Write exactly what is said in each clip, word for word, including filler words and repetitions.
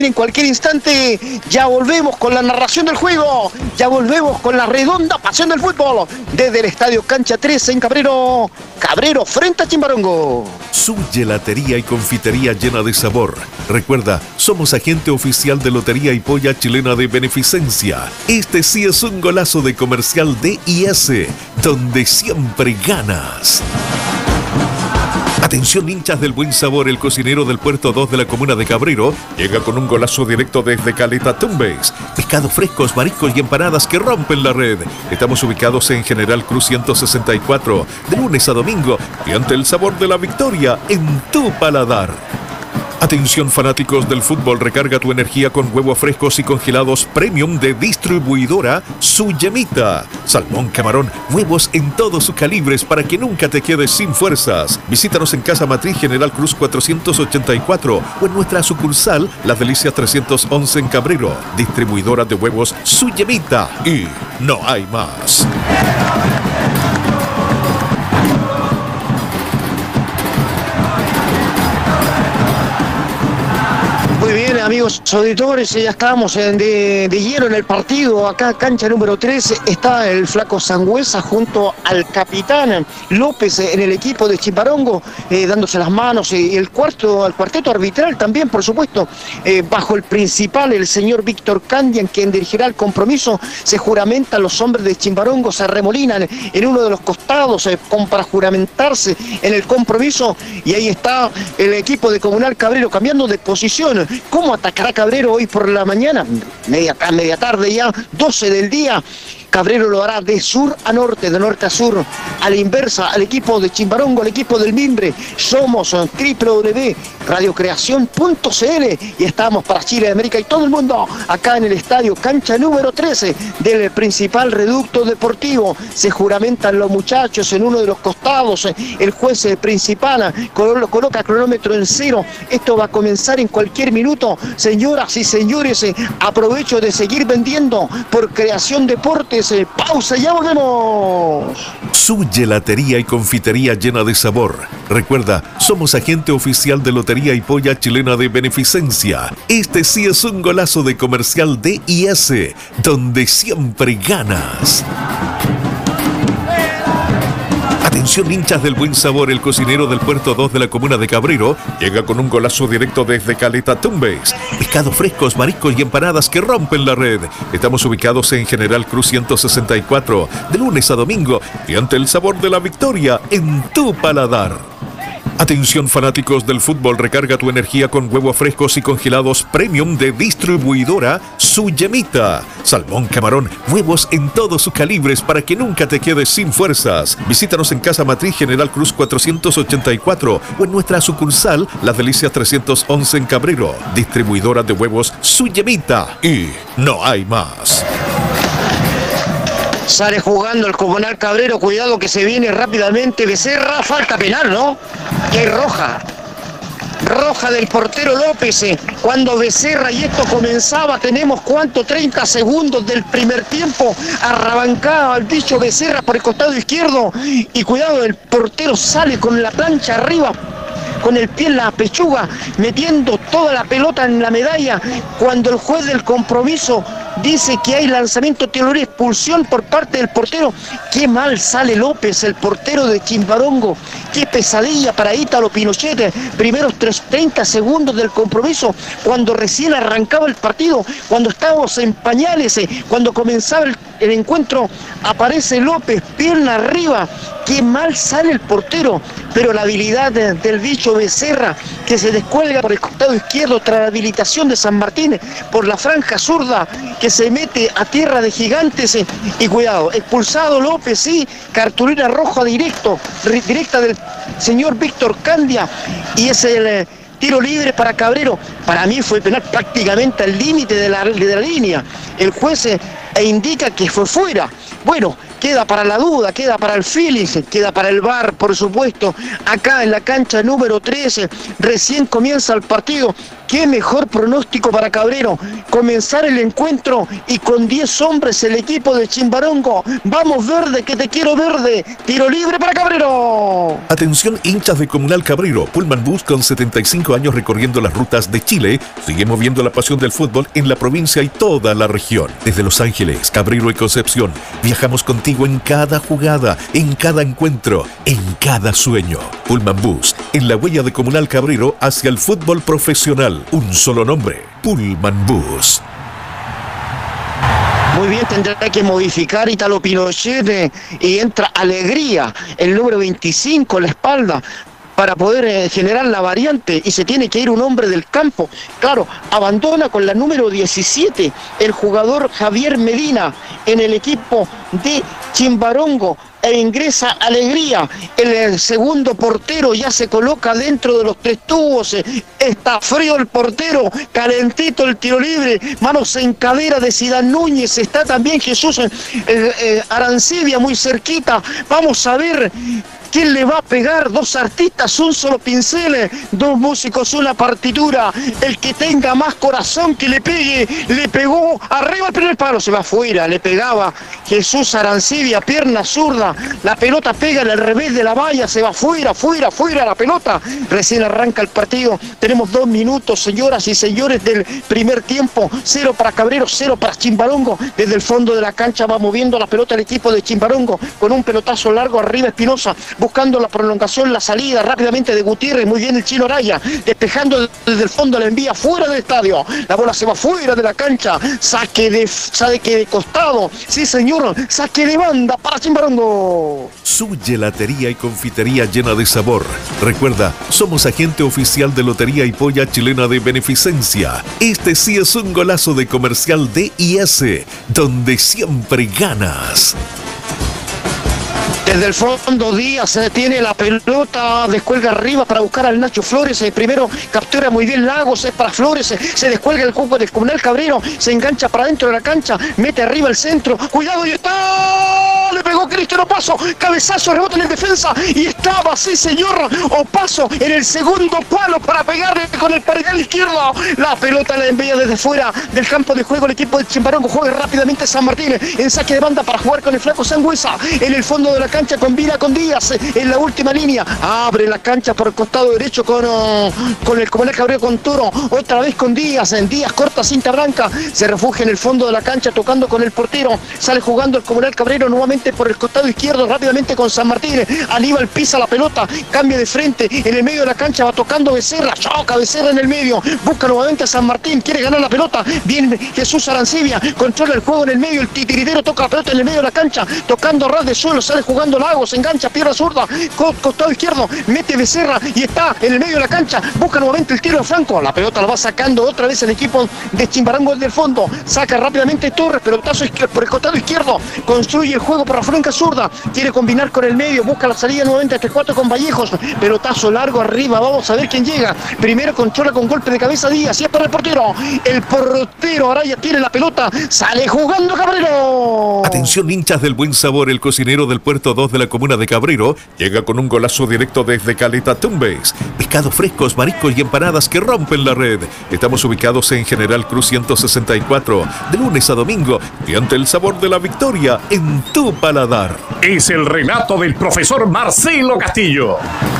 En cualquier instante ya volvemos con la narración del juego, ya volvemos con la redonda pasión del fútbol desde el estadio Cancha tres en Cabrero, Cabrero frente a Chimbarongo. Su gelatería y confitería llena de sabor. Recuerda, somos agente oficial de Lotería y Polla Chilena de Beneficencia. Este sí es un golazo de comercial D I S, donde siempre ganas. Atención hinchas del buen sabor, el cocinero del Puerto dos de la comuna de Cabrero llega con un golazo directo desde Caleta Tumbes. Pescados frescos, mariscos y empanadas que rompen la red. Estamos ubicados en General Cruz ciento sesenta y cuatro, de lunes a domingo, y ante el sabor de la victoria en tu paladar. Atención fanáticos del fútbol, recarga tu energía con huevos frescos y congelados premium de distribuidora Su Yemita. Salmón, camarón, huevos en todos sus calibres para que nunca te quedes sin fuerzas. Visítanos en Casa Matriz General Cruz cuatrocientos ochenta y cuatro o en nuestra sucursal Las Delicias trescientos once en Cabrero. Distribuidora de huevos Su Yemita. Y no hay más. Muy bien, amigos auditores, ya estamos de, de hielo en el partido. Acá, cancha número tres, está el flaco Sangüesa junto al capitán López en el equipo de Chimbarongo, eh, dándose las manos. Y eh, el cuarto, el cuarteto arbitral también, por supuesto, eh, bajo el principal, el señor Víctor Candian, quien dirigirá el compromiso. Se juramentan los hombres de Chimbarongo, se arremolinan en uno de los costados eh, con, para juramentarse en el compromiso. Y ahí está el equipo de Comunal Cabrero cambiando de posición. ¿Cómo atacará Cabrero hoy por la mañana? Media, media tarde ya, doce del día. Cabrero lo hará de sur a norte, de norte a sur, a la inversa, al equipo de Chimbarongo, al equipo del Mimbre. Somos w w w punto radio creación punto c l y estamos para Chile, América y todo el mundo, acá en el estadio Cancha número trece del principal reducto deportivo. Se juramentan los muchachos en uno de los costados, el juez principal coloca cronómetro en cero. Esto va a comenzar en cualquier minuto. Señoras y señores, aprovecho de seguir vendiendo por Creación Deportes. Pausa, ya volvemos. Su gelatería y confitería llena de sabor. Recuerda, somos agente oficial de Lotería y Polla Chilena de Beneficencia. Este sí es un golazo de comercial D I S, donde siempre ganas. Atención hinchas del buen sabor, el cocinero del Puerto dos de la comuna de Cabrero llega con un golazo directo desde Caleta Tumbes. Pescados frescos, mariscos y empanadas que rompen la red. Estamos ubicados en General Cruz ciento sesenta y cuatro, de lunes a domingo, y ante el sabor de la victoria en tu paladar. Atención fanáticos del fútbol, recarga tu energía con huevos frescos y congelados premium de distribuidora Su Yemita. Salmón, camarón, huevos en todos sus calibres para que nunca te quedes sin fuerzas. Visítanos en Casa Matriz General Cruz cuatrocientos ochenta y cuatro o en nuestra sucursal Las Delicias trescientos once en Cabrero. Distribuidora de huevos Su Yemita. Y no hay más. Sale jugando el Comunal Cabrero, cuidado que se viene rápidamente Becerra, falta penal, ¿no? Y hay roja. Roja del portero López. Cuando Becerra, y esto comenzaba, tenemos cuánto, treinta segundos del primer tiempo, arrabancaba el bicho Becerra por el costado izquierdo, y cuidado, el portero sale con la plancha arriba, con el pie en la pechuga, metiendo toda la pelota en la medalla, cuando el juez del compromiso dice que hay lanzamiento, teoría, expulsión por parte del portero. Qué mal sale López, el portero de Chimbarongo. Qué pesadilla para Ítalo Pinochet. Primeros treinta segundos del compromiso, cuando recién arrancaba el partido, cuando estábamos en pañales, cuando comenzaba el, el encuentro, aparece López, pierna arriba. Qué mal sale el portero, pero la habilidad de, del bicho Becerra, que se descuelga por el costado izquierdo tras la habilitación de San Martín, por la franja zurda, que se mete a tierra de gigantes, eh, y cuidado, expulsado López, sí, cartulina roja directo, directa del señor Víctor Candia, y es el eh, tiro libre para Cabrero. Para mí fue penal prácticamente al límite de la, de la línea. El juez eh, indica que fue fuera. Bueno, queda para la duda, queda para el feeling, queda para el V A R, por supuesto, acá en la cancha número trece, recién comienza el partido. Qué mejor pronóstico para Cabrero, comenzar el encuentro y con diez hombres el equipo de Chimbarongo. Vamos verde, que te quiero verde, tiro libre para Cabrero. Atención hinchas de Comunal Cabrero, Pullman Bus con setenta y cinco años recorriendo las rutas de Chile, sigue moviendo la pasión del fútbol en la provincia y toda la región. Desde Los Ángeles, Cabrero y Concepción, viajamos contigo en cada jugada, en cada encuentro, en cada sueño. Pullman Bus, en la huella de Comunal Cabrero hacia el fútbol profesional. Un solo nombre, Pullman Bus. Muy bien, tendrá que modificar Italo Pinochet eh, y entra Alegría, el número veinticinco en la espalda, para poder eh, generar la variante, y se tiene que ir un hombre del campo. Claro, abandona con la número diecisiete el jugador Javier Medina en el equipo de Chimbarongo, e ingresa Alegría, el, el segundo portero ya se coloca dentro de los tres tubos, está frío el portero, calentito el tiro libre, manos en cadera de Zidane Núñez, está también Jesús eh, eh, Arancibia muy cerquita. Vamos a ver quién le va a pegar, dos artistas, un solo pincel, dos músicos, una partitura, el que tenga más corazón que le pegue, le pegó arriba el primer palo, se va afuera, le pegaba Jesús Arancibia, pierna zurda, la pelota pega en el revés de la valla, se va afuera, fuera, fuera la pelota, recién arranca el partido, tenemos dos minutos, señoras y señores, del primer tiempo, cero para Cabrero, cero para Chimbarongo, desde el fondo de la cancha va moviendo la pelota el equipo de Chimbarongo, con un pelotazo largo arriba Espinosa, buscando la prolongación, la salida rápidamente de Gutiérrez, muy bien el Chino Araya, despejando desde el fondo, la envía fuera del estadio, la bola se va fuera de la cancha, saque de, saque de costado, sí señor, saque de banda para Chimbarongo. Su gelatería y confitería llena de sabor. Recuerda, somos agente oficial de Lotería y Polla Chilena de Beneficencia. Este sí es un golazo de Comercial D I S, donde siempre ganas. Desde el fondo Díaz se detiene la pelota, descuelga arriba para buscar al Nacho Flores, eh, primero captura muy bien Lagos, es para Flores, eh, se descuelga el juego del Comunal Cabrero, se engancha para dentro de la cancha, mete arriba el centro, cuidado y está, le pegó Cristiano Opaso, cabezazo, rebota en el defensa y estaba, sí señor, Opaso en el segundo palo para pegarle con el paredal izquierdo, la pelota la envía desde fuera del campo de juego el equipo de Chimbarongo, juega rápidamente San Martín en saque de banda para jugar con el flaco Sangüesa, en el fondo de la cancha combina con Díaz en la última línea, abre la cancha por el costado derecho con, uh, con el Comunal Cabrero con Toro, otra vez con Díaz, en Díaz corta cinta blanca, se refugia en el fondo de la cancha tocando con el portero, sale jugando el Comunal Cabrero nuevamente por el costado izquierdo rápidamente con San Martín, Aníbal pisa la pelota, cambia de frente, en el medio de la cancha va tocando Becerra, choca Becerra en el medio, busca nuevamente a San Martín, quiere ganar la pelota, viene Jesús Arancibia, controla el juego en el medio, el titiritero toca la pelota en el medio de la cancha, tocando a ras de suelo, sale jugando Lagos, engancha, pierna zurda, costado izquierdo, mete Becerra y está en el medio de la cancha, busca nuevamente el tiro de Franco, la pelota la va sacando otra vez el equipo de Chimbarongo desde el fondo, saca rápidamente Torres, pelotazo por el costado izquierdo, construye el juego por la flanca zurda, quiere combinar con el medio, busca la salida nuevamente entre cuatro con Vallejos, pelotazo largo arriba, vamos a ver quién llega, primero controla con golpe de cabeza Díaz, y es para el portero, el portero Araya tiene la pelota, sale jugando Cabrero. Atención hinchas del buen sabor, el cocinero del Puerto dos de la comuna de Cabrero llega con un golazo directo desde Caleta Tumbes. Pescados frescos, mariscos y empanadas que rompen la red. Estamos ubicados en General Cruz ciento sesenta y cuatro, de lunes a domingo, y ante el sabor de la victoria en tu paladar. Es el relato del profesor Marcelo Castillo.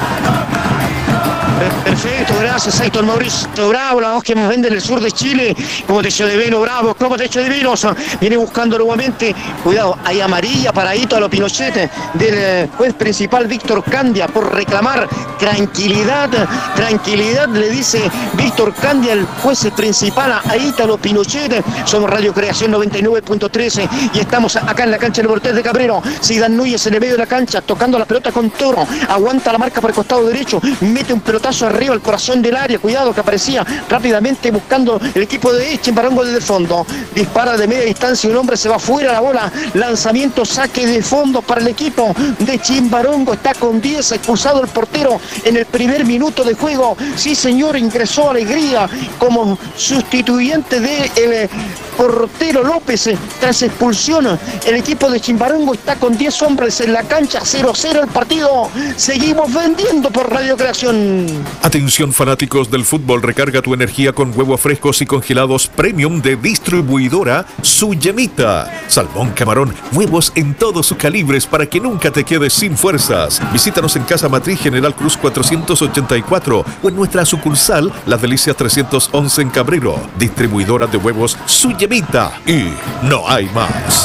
Perfecto, gracias Héctor Mauricio Bravo, la voz que nos vende en el sur de Chile, como te echo de vino Bravo, como te echo de vinos, viene buscando nuevamente, cuidado, hay amarilla para Italo Pinochet del juez principal Víctor Candia por reclamar tranquilidad, tranquilidad le dice Víctor Candia, el juez principal a Italo Pinochet. Somos Radio Creación noventa y nueve punto trece y estamos acá en la cancha del Bortés de Cabrero, Zidane Núñez en el medio de la cancha, tocando la pelota con Toro, aguanta la marca por el costado derecho, mete un pelotazo pelotazo arriba, el corazón del área, cuidado que aparecía rápidamente buscando el equipo de Chimbarongo desde el fondo. Dispara de media distancia, un hombre se va fuera la bola. Lanzamiento, saque de fondo para el equipo de Chimbarongo. Está con diez, expulsado el portero en el primer minuto de juego. Sí, señor, ingresó Alegría como sustituyente de el portero López tras expulsión. El equipo de Chimbarongo está con diez hombres en la cancha, cero cero el partido. Seguimos vendiendo por Radio Creación. Atención fanáticos del fútbol, recarga tu energía con huevos frescos y congelados premium de distribuidora Su Yemita. Salmón, camarón, huevos en todos sus calibres para que nunca te quedes sin fuerzas. Visítanos en Casa Matriz General Cruz cuatrocientos ochenta y cuatro o en nuestra sucursal Las Delicias trescientos once en Cabrero. Distribuidora de huevos Su Yemita. Y no hay más.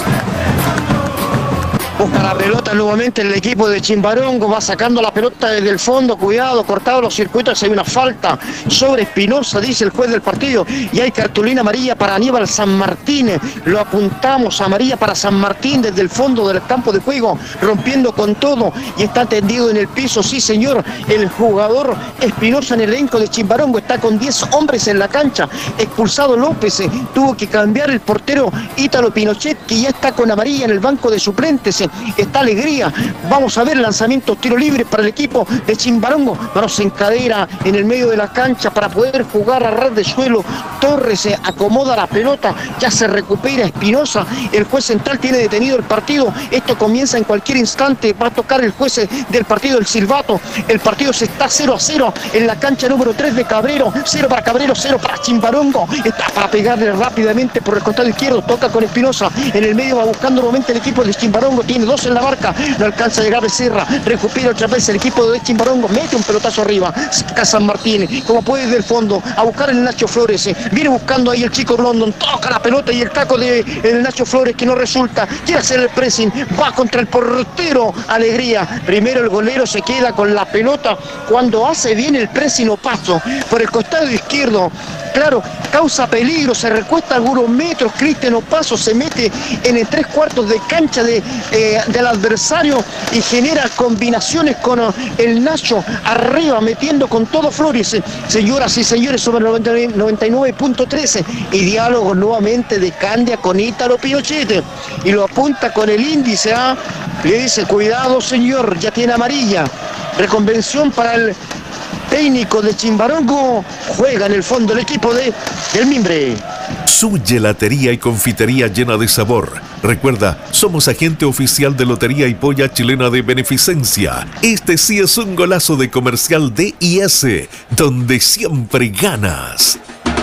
Busca la pelota nuevamente el equipo de Chimbarongo, va sacando la pelota desde el fondo, cuidado, cortado los circuitos, hay una falta sobre Espinosa, dice el juez del partido, y hay cartulina amarilla para Aníbal San Martín. Lo apuntamos, amarilla para San Martín desde el fondo del campo de juego, rompiendo con todo, y está tendido en el piso, sí señor, el jugador Espinosa en el elenco de Chimbarongo, está con diez hombres en la cancha, expulsado López, eh, tuvo que cambiar el portero Ítalo Pinochet, que ya está con amarilla en el banco de suplentes. Está Alegría, vamos a ver lanzamiento, tiro libre para el equipo de Chimbarongo, manos en cadera en el medio de la cancha para poder jugar a ras de suelo. Torres se acomoda la pelota, ya se recupera Espinosa, el juez central tiene detenido el partido, esto comienza en cualquier instante, va a tocar el juez del partido el silbato, el partido se está cero a cero en la cancha número tres de Cabrero, cero para Cabrero, cero para Chimbarongo, está para pegarle rápidamente por el costado izquierdo, toca con Espinosa, en el medio va buscando nuevamente el equipo de Chimbarongo, tiene dos en la marca, no alcanza a llegar Becerra, recupera otra vez el equipo de Chimbarongo, mete un pelotazo arriba, saca San Martín, como puede desde el fondo, a buscar el Nacho Flores, viene buscando ahí el chico London, toca la pelota y el taco de el Nacho Flores que no resulta, quiere hacer el pressing, va contra el portero Alegría, primero el golero se queda con la pelota, cuando hace bien el pressing o paso, por el costado izquierdo, claro, causa peligro, se recuesta algunos metros, Cristian Opaso se mete en el tres cuartos de cancha de, eh, del adversario y genera combinaciones con el Nacho arriba, metiendo con todo Flores. Señoras y señores, sobre el noventa y nueve punto trece y diálogo nuevamente de Candia con Ítalo Pinochet y lo apunta con el índice, ¿eh? Le dice, cuidado señor, ya tiene amarilla, reconvención para el técnico de Chimbarongo, juega en el fondo el equipo de del Mimbre. Su gelatería y confitería llena de sabor. Recuerda, somos agente oficial de Lotería y Polla Chilena de Beneficencia. Este sí es un golazo de comercial D I S, donde siempre ganas.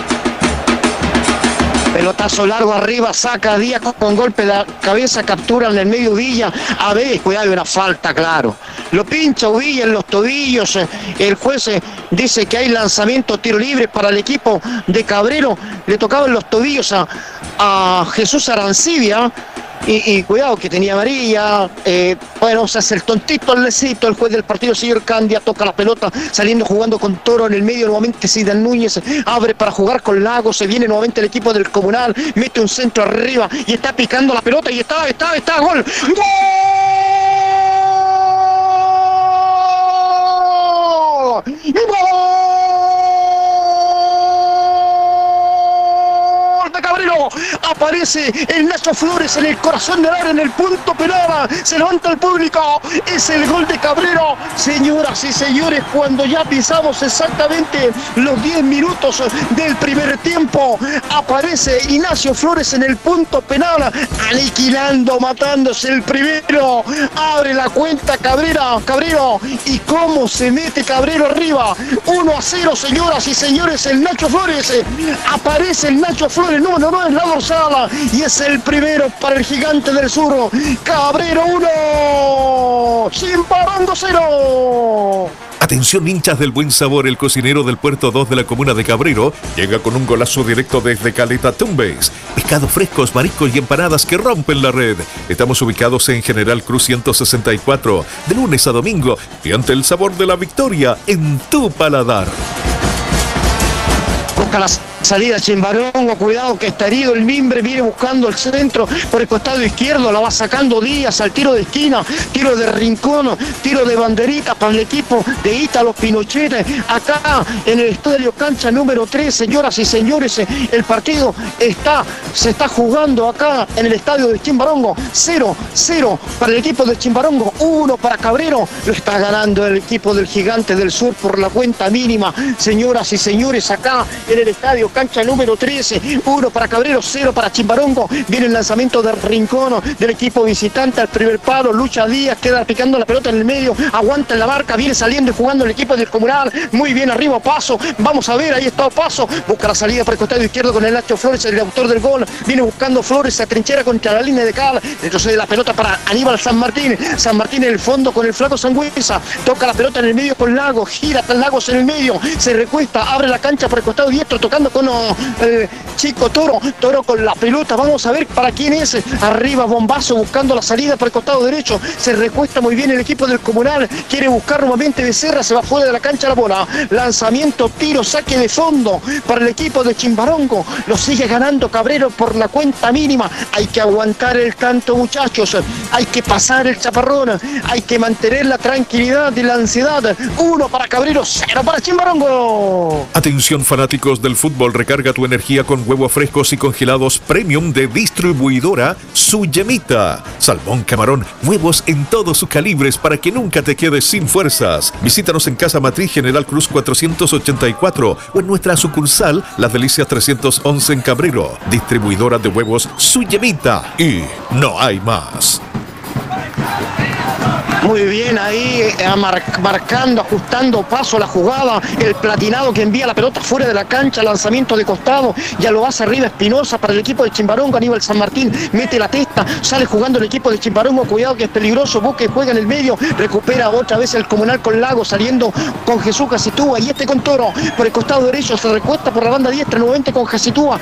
Pelotazo largo arriba, saca a Díaz con golpe de cabeza, captura en el medio Villa. A ver, cuidado, hay una falta, claro. Lo pincha Villa en los tobillos. El juez dice que hay lanzamiento, tiro libre para el equipo de Cabrero. Le tocaban los tobillos a, a Jesús Arancibia. Y, y cuidado que tenía amarilla, eh, bueno, se hace el tontito al lecito, el juez del partido, señor Candia, toca la pelota, saliendo jugando con Toro en el medio, nuevamente Sidan Núñez, abre para jugar con Lago, se viene nuevamente el equipo del Comunal, mete un centro arriba y está picando la pelota y está, está, está, gol, ¡gol! ¡Gol! Aparece el Nacho Flores en el corazón del área, en el punto penal, se levanta el público, es el gol de Cabrero. Señoras y señores, cuando ya pisamos exactamente los diez minutos del primer tiempo, aparece Ignacio Flores en el punto penal, aniquilando, matándose el primero, abre la cuenta Cabrera, Cabrero, y cómo se mete Cabrero arriba, uno a cero, señoras y señores, el Nacho Flores, aparece el Nacho Flores, número nueve en la dorsal, y es el primero para el Gigante del Sur. Cabrero uno, Chimbarongo cero. Atención hinchas del buen sabor, el cocinero del puerto dos de la comuna de Cabrero llega con un golazo directo desde Caleta Tumbes. Pescados frescos, mariscos y empanadas que rompen la red. Estamos ubicados en General Cruz ciento sesenta y cuatro, de lunes a domingo, y ante el sabor de la victoria en tu paladar. Busca las Salida Chimbarongo, cuidado que está herido el mimbre, viene buscando el centro por el costado izquierdo, la va sacando Díaz al tiro de esquina, tiro de rincón, tiro de banderita para el equipo de Ítalo Pinochet, acá en el estadio cancha número tres, señoras y señores, el partido está, se está jugando acá en el estadio de Chimbarongo, cero cero para el equipo de Chimbarongo, uno para Cabrero, lo está ganando el equipo del Gigante del Sur por la cuenta mínima, señoras y señores, acá en el estadio cancha número trece, uno para Cabrero, cero para Chimbarongo, viene el lanzamiento del rincón del equipo visitante al primer palo, lucha Díaz, queda picando la pelota en el medio, aguanta en la marca, viene saliendo y jugando el equipo del Comunal, muy bien arriba Paso, vamos a ver, ahí está Paso, busca la salida por el costado izquierdo con el Nacho Flores, el autor del gol, viene buscando Flores, se trinchera contra la línea de cal, retrocede la pelota para Aníbal San Martín, San Martín en el fondo con el flaco Sangüesa, toca la pelota en el medio con Lagos, gira hasta Lagos en el medio, se recuesta, abre la cancha por el costado diestro, tocando con el chico Toro, Toro con la pelota, vamos a ver para quién es, arriba Bombazo buscando la salida por el costado derecho, se recuesta muy bien el equipo del Comunal, quiere buscar nuevamente Becerra, se va fuera de la cancha la bola, lanzamiento, tiro, saque de fondo para el equipo de Chimbarongo, lo sigue ganando Cabrero por la cuenta mínima, hay que aguantar el canto muchachos, hay que pasar el chaparrón, hay que mantener la tranquilidad y la ansiedad, uno para Cabrero, cero para Chimbarongo. Atención fanáticos del fútbol, recarga tu energía con huevos frescos y congelados premium de distribuidora Su Yemita. Salmón, camarón, huevos en todos sus calibres para que nunca te quedes sin fuerzas. Visítanos en Casa Matriz General Cruz cuatrocientos ochenta y cuatro o en nuestra sucursal Las Delicias trescientos once en Cabrero. Distribuidora de huevos Su Yemita. Y no hay más. Muy bien ahí, eh, mar marcando, ajustando Paso la jugada, el platinado que envía la pelota fuera de la cancha, lanzamiento de costado, ya lo hace arriba Espinosa para el equipo de Chimbarongo, Aníbal San Martín mete la testa, sale jugando el equipo de Chimbarongo, cuidado que es peligroso, Boque juega en el medio, recupera otra vez el Comunal con Lago, saliendo con Jesús Casitúa y este con Toro, por el costado derecho se recuesta por la banda diestra, nuevamente con Casitúa,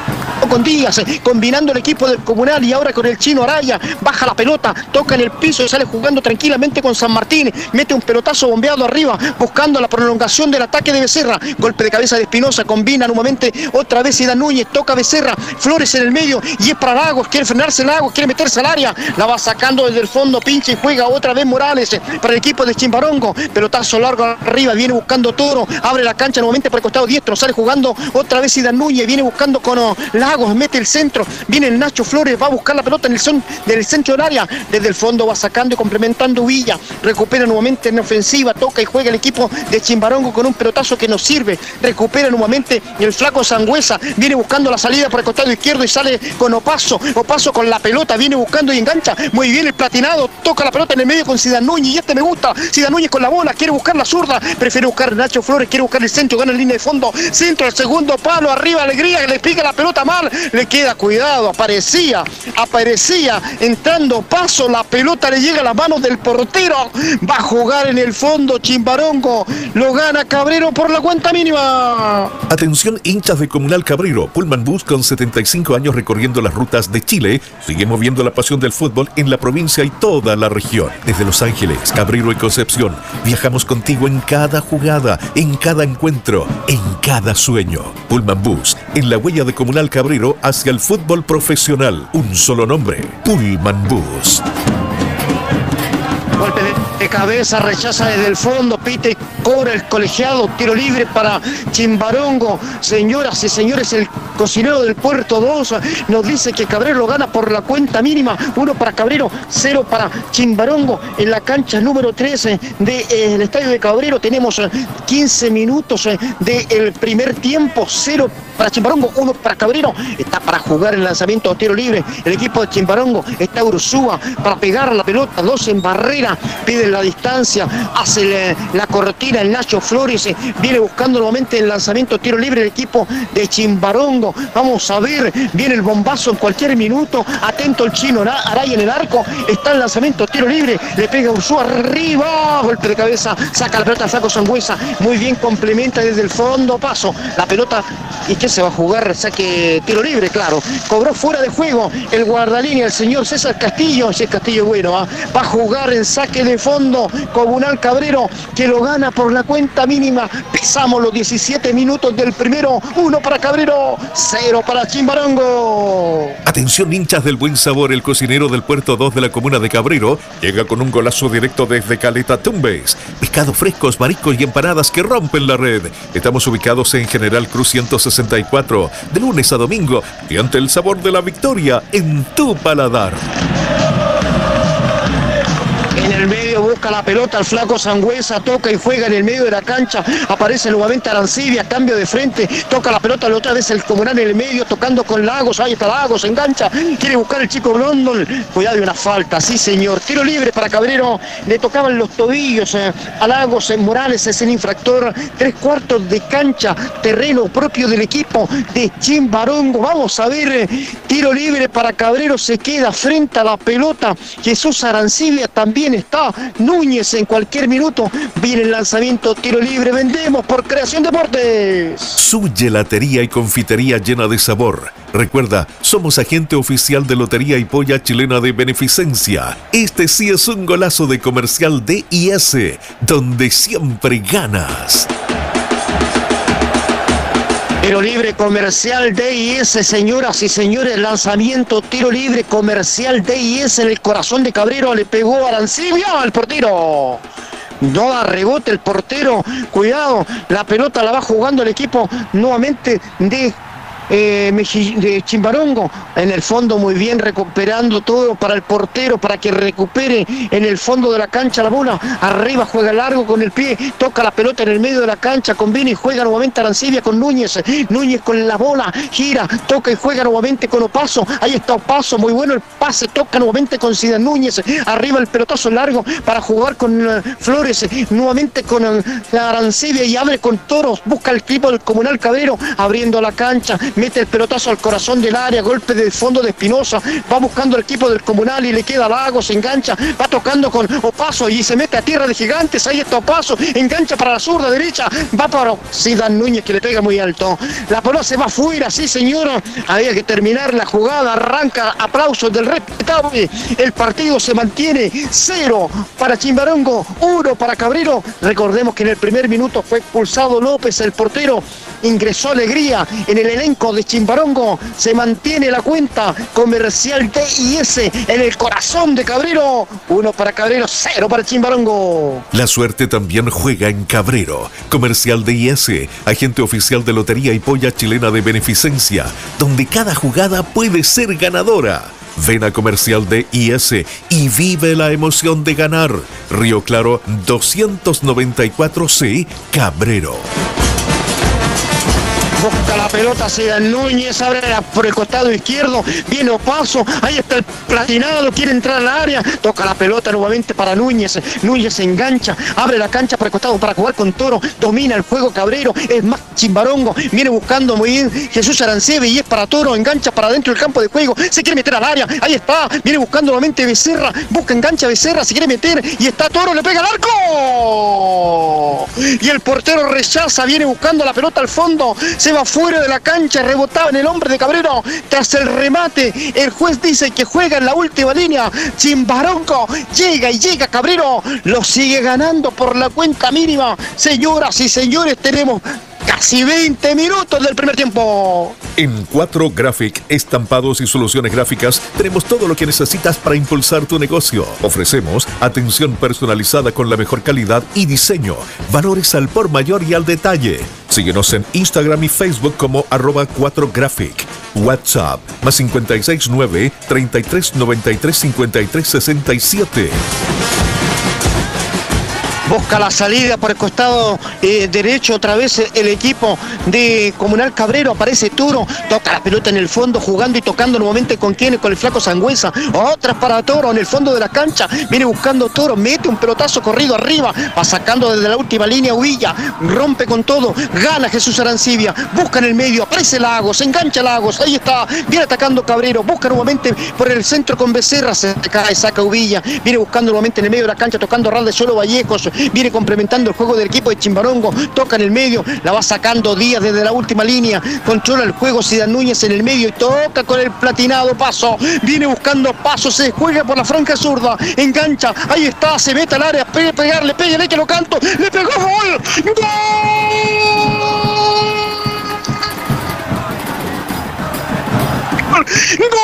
con Díaz, combinando el equipo del Comunal y ahora con el Chino Araya, baja la pelota, toca en el piso y sale jugando tranquilamente con San Martín, mete un pelotazo bombeado arriba, buscando la prolongación del ataque de Becerra, golpe de cabeza de Espinosa, combina nuevamente otra vez Ida Núñez, toca Becerra, Flores en el medio y es para Lagos, quiere frenarse Lagos, quiere meterse al área, la va sacando desde el fondo, pincha y juega otra vez Morales para el equipo de Chimbarongo, pelotazo largo arriba, viene buscando Toro, abre la cancha nuevamente por el costado diestro, sale jugando otra vez Ida Núñez, viene buscando con oh, Lagos, mete el centro, viene el Nacho Flores, va a buscar la pelota en el son del centro del área, desde el fondo va sacando y complementando Villa, recupera nuevamente en ofensiva, toca y juega el equipo de Chimbarongo con un pelotazo que nos sirve, recupera nuevamente el flaco Sangüesa, viene buscando la salida por el costado izquierdo y sale con Opaso, Opaso con la pelota, viene buscando y engancha, muy bien el platinado, toca la pelota en el medio con Ciudad Núñez y este me gusta, Ciudad Núñez con la bola, quiere buscar la zurda, prefiere buscar Nacho Flores, quiere buscar el centro, gana en línea de fondo, centro al segundo palo, arriba Alegría, le pica la pelota mal, le queda cuidado, aparecía, aparecía, entrando Paso, la pelota le llega a las manos del portero, va a jugar en el fondo Chimbarongo, lo gana Cabrero por la cuenta mínima. Atención hinchas de Comunal Cabrero, Pullman Bus con setenta y cinco años recorriendo las rutas de Chile, sigue moviendo la pasión del fútbol en la provincia y toda la región. Desde Los Ángeles, Cabrero y Concepción, viajamos contigo en cada jugada, en cada encuentro, en cada sueño. Pullman Bus, en la huella de Comunal Cabrero hacia el fútbol profesional. Un solo nombre, Pullman Bus. Golpe de cabeza, rechaza desde el fondo, pite, cobra el colegiado, tiro libre para Chimbarongo. Señoras y señores, el cocinero del Puerto dos nos dice que Cabrero lo gana por la cuenta mínima, uno para Cabrero, cero para Chimbarongo. En la cancha número trece del eh, estadio de Cabrero tenemos eh, quince minutos eh, del primer tiempo, cero para Chimbarongo, uno para Cabrero. Está para jugar el lanzamiento a tiro libre el equipo de Chimbarongo, está Ursúa para pegar la pelota, dos en barrera, pide la distancia, hace la, la cortina el Nacho Flores, eh, viene buscando nuevamente el lanzamiento a tiro libre el equipo de Chimbarongo. Vamos a ver, viene el bombazo en cualquier minuto, atento el Chino Araya en el arco, está el lanzamiento a tiro libre, le pega Ursúa arriba, golpe de cabeza, saca la pelota al flaco Sangüesa, muy bien, complementa desde el fondo, Paso, la pelota, ¿y qué se va a jugar? Saque tiro libre, claro, cobró fuera de juego el guardalínea, el señor César Castillo, ese Castillo bueno, ¿eh? Va a jugar en saque de fondo, Comunal Cabrero que lo gana por la cuenta mínima. Pisamos los diecisiete minutos del primero, uno para Cabrero, cero para Chimbarongo. Atención hinchas del buen sabor, el cocinero del puerto dos de la comuna de Cabrero llega con un golazo directo desde Caleta Tumbes. Pescados frescos, mariscos y empanadas que rompen la red. Estamos ubicados en General Cruz ciento sesenta y cuatro, de lunes a domingo, y ante el sabor de la victoria en tu paladar. En el medio busca la pelota el flaco Sangüesa, toca y juega en el medio de la cancha, aparece nuevamente Arancibia, cambio de frente, toca la pelota la otra vez el Comunal en el medio, tocando con Lagos, ahí está Lagos, engancha, quiere buscar el chico Blondon, cuidado de una falta, sí señor, tiro libre para Cabrero, le tocaban los tobillos eh, a Lagos, eh, Morales es el infractor, tres cuartos de cancha, terreno propio del equipo de Chimbarongo, vamos a ver, eh, tiro libre para Cabrero, se queda frente a la pelota, Jesús Arancibia también está, Núñez en cualquier minuto, viene el lanzamiento, tiro libre, vendemos por Creación Deportes. Su gelatería y confitería llena de sabor. Recuerda, somos agente oficial de Lotería y Polla Chilena de Beneficencia. Este sí es un golazo de Comercial D I S, donde siempre ganas. Tiro libre Comercial D I S, señoras y señores, lanzamiento, tiro libre Comercial D I S en el corazón de Cabrero, le pegó Arancibia al portero. No da rebote el portero, cuidado, la pelota la va jugando el equipo nuevamente de... Eh, de Chimbarongo, en el fondo muy bien, recuperando todo para el portero, para que recupere en el fondo de la cancha la bola, arriba juega largo con el pie, toca la pelota en el medio de la cancha, combina y juega nuevamente Arancibia con Núñez, Núñez con la bola, gira, toca y juega nuevamente con Opaso, ahí está Opaso, muy bueno el pase, toca nuevamente con Zidane Núñez, arriba el pelotazo largo para jugar con uh, Flores, nuevamente con uh, Arancibia y abre con Toros, busca el equipo del Comunal Cabrero, abriendo la cancha, mete el pelotazo al corazón del área, golpe del fondo de Espinosa, va buscando el equipo del Comunal y le queda Lagos, se engancha, va tocando con Opaso y se mete a tierra de Gigantes, ahí está Opaso, engancha para la zurda derecha, va para Zidane Núñez que le pega muy alto, la pelota se va afuera, sí señora, había que terminar la jugada, arranca, aplausos del respetable, el partido se mantiene, cero para Chimbarongo, uno para Cabrero, recordemos que en el primer minuto fue expulsado López, el portero, ingresó Alegría en el elenco de Chimbarongo, se mantiene la cuenta, Comercial D I S en el corazón de Cabrero, uno para Cabrero, cero para Chimbarongo. La suerte también juega en Cabrero. Comercial D I S, agente oficial de Lotería y Polla Chilena de Beneficencia, donde cada jugada puede ser ganadora. Ven a Comercial D I S y vive la emoción de ganar. Río Claro doscientos noventa y cuatro C, Cabrero. Busca la pelota, Zidane Núñez, abre por el costado izquierdo, viene Opaso, ahí está el platinado, quiere entrar al área, toca la pelota nuevamente para Núñez, Núñez se engancha, abre la cancha por el costado para jugar con Toro, domina el juego Cabrero, es más Chimbarongo, viene buscando muy bien Jesús Arancibia y es para Toro, engancha para dentro del campo de juego, se quiere meter al área, ahí está, viene buscando nuevamente Becerra, busca engancha Becerra, se quiere meter y está Toro, le pega al arco y el portero rechaza, viene buscando la pelota al fondo, se va fuera de la cancha, rebotaba en el hombre de Cabrero, tras el remate, el juez dice que juega en la última línea, Chimbarongo llega y llega Cabrero, lo sigue ganando por la cuenta mínima, señoras y señores, tenemos casi veinte minutos del primer tiempo. En cuatro Graphic, estampados y soluciones gráficas, tenemos todo lo que necesitas para impulsar tu negocio. Ofrecemos atención personalizada con la mejor calidad y diseño, valores al por mayor y al detalle. Síguenos en Instagram y Facebook como arroba cuatro Graphic. WhatsApp más cinco seis nueve, treinta y tres noventa y tres, cincuenta y tres sesenta y siete. Busca la salida por el costado eh, derecho otra vez el equipo de Comunal Cabrero, aparece Toro, toca la pelota en el fondo jugando y tocando nuevamente con quién, con el flaco Sangüesa, otras para Toro en el fondo de la cancha, viene buscando Toro, mete un pelotazo corrido arriba, va sacando desde la última línea Huilla, rompe con todo, gana Jesús Arancibia, busca en el medio, aparece Lagos, engancha Lagos, ahí está, viene atacando Cabrero, busca nuevamente por el centro con Becerra, se cae, saca Huilla, viene buscando nuevamente en el medio de la cancha, tocando ras de suelo Vallejos, viene complementando el juego del equipo de Chimbarongo, toca en el medio, la va sacando Díaz desde la última línea, controla el juego Zidane Núñez en el medio y toca con el platinado Paso, viene buscando Paso, se juega por la franja zurda, engancha, ahí está, se mete al área, pega, pegarle, pégale que lo canto, le pegó gol, ¡gol! ¡Gol!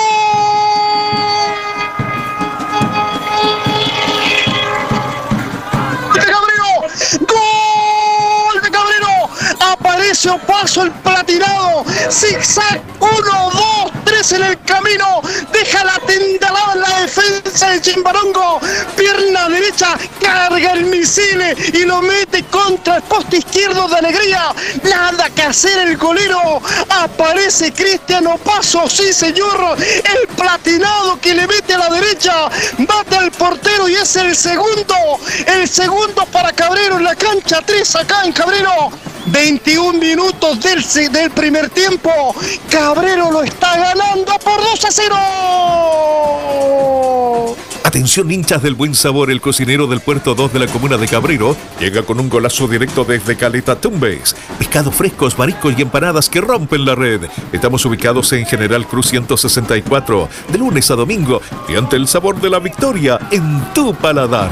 Aparece Opaso el platinado, zigzag, uno, dos, tres en el camino, deja la tendalada en la defensa del Chimbarongo, pierna derecha, carga el misil y lo mete contra el poste izquierdo de Alegría, nada que hacer el golero, aparece Cristian Opaso, sí señor, el platinado que le mete a la derecha, bate al portero y es el segundo, el segundo para Cabrero en la cancha, tres acá en Cabrero. veintiún minutos del, del primer tiempo, Cabrero lo está ganando por dos a cero. Atención hinchas del buen sabor, el cocinero del puerto dos de la comuna de Cabrero llega con un golazo directo desde Caleta Tumbes. Pescados frescos, mariscos y empanadas que rompen la red. Estamos ubicados en General Cruz ciento sesenta y cuatro, de lunes a domingo, y ante el sabor de la victoria en tu paladar.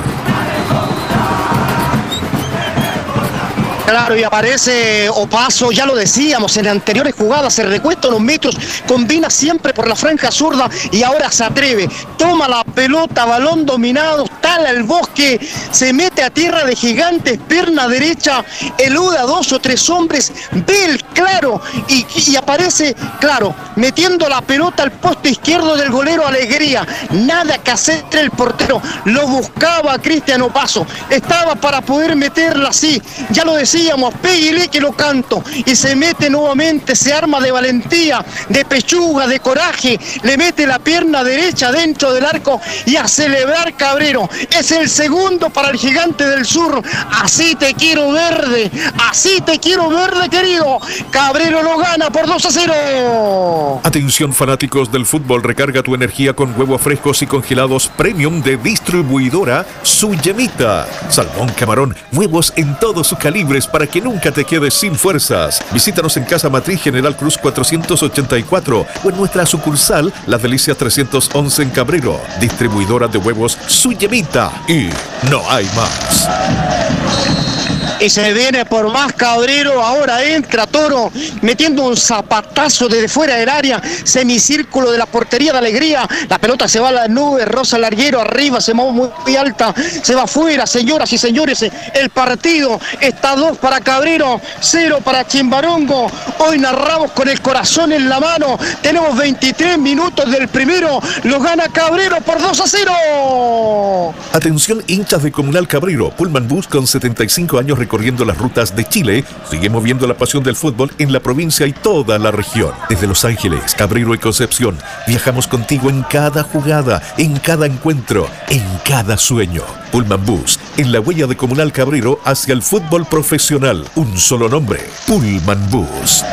Claro, y aparece Opaso, ya lo decíamos, en anteriores jugadas se recuesta unos metros, combina siempre por la franja zurda y ahora se atreve, toma la pelota, balón dominado, tala el bosque, se mete a tierra de gigantes, pierna derecha, eluda a dos o tres hombres, ve el claro y, y aparece, claro, metiendo la pelota al poste izquierdo del golero Alegría, nada que hacer el portero, lo buscaba Cristian Opaso, estaba para poder meterla así, ya lo decíamos. Decíamos, péguele que lo canto, y se mete nuevamente, se arma de valentía, de pechuga, de coraje, le mete la pierna derecha dentro del arco y a celebrar Cabrero, es el segundo para el Gigante del Sur, así te quiero verde, así te quiero verde querido, Cabrero lo gana por dos a cero. Atención fanáticos del fútbol, recarga tu energía con huevos frescos y congelados premium de distribuidora Su Yemita, salmón, camarón, huevos en todos sus calibres para que nunca te quedes sin fuerzas. Visítanos en Casa Matriz General Cruz cuatrocientos ochenta y cuatro o en nuestra sucursal Las Delicias trescientos once en Cabrero. Distribuidora de huevos Su Yemita. Y no hay más. Y se viene por más Cabrero, ahora entra Toro, metiendo un zapatazo desde fuera del área, semicírculo de la portería de Alegría, la pelota se va a la nube, rosa el larguero, arriba, se mueve muy, muy alta, se va afuera, señoras y señores, el partido está dos para Cabrero, cero para Chimbarongo, hoy narramos con el corazón en la mano, tenemos veintitrés minutos del primero, lo gana Cabrero por dos a cero. Atención hinchas de Comunal Cabrero, Pullman Bus con setenta y cinco años recorriendo las rutas de Chile, sigue moviendo la pasión del fútbol en la provincia y toda la región. Desde Los Ángeles, Cabrero y Concepción, viajamos contigo en cada jugada, en cada encuentro, en cada sueño. Pullman Bus, en la huella de Comunal Cabrero hacia el fútbol profesional. Un solo nombre, Pullman Bus.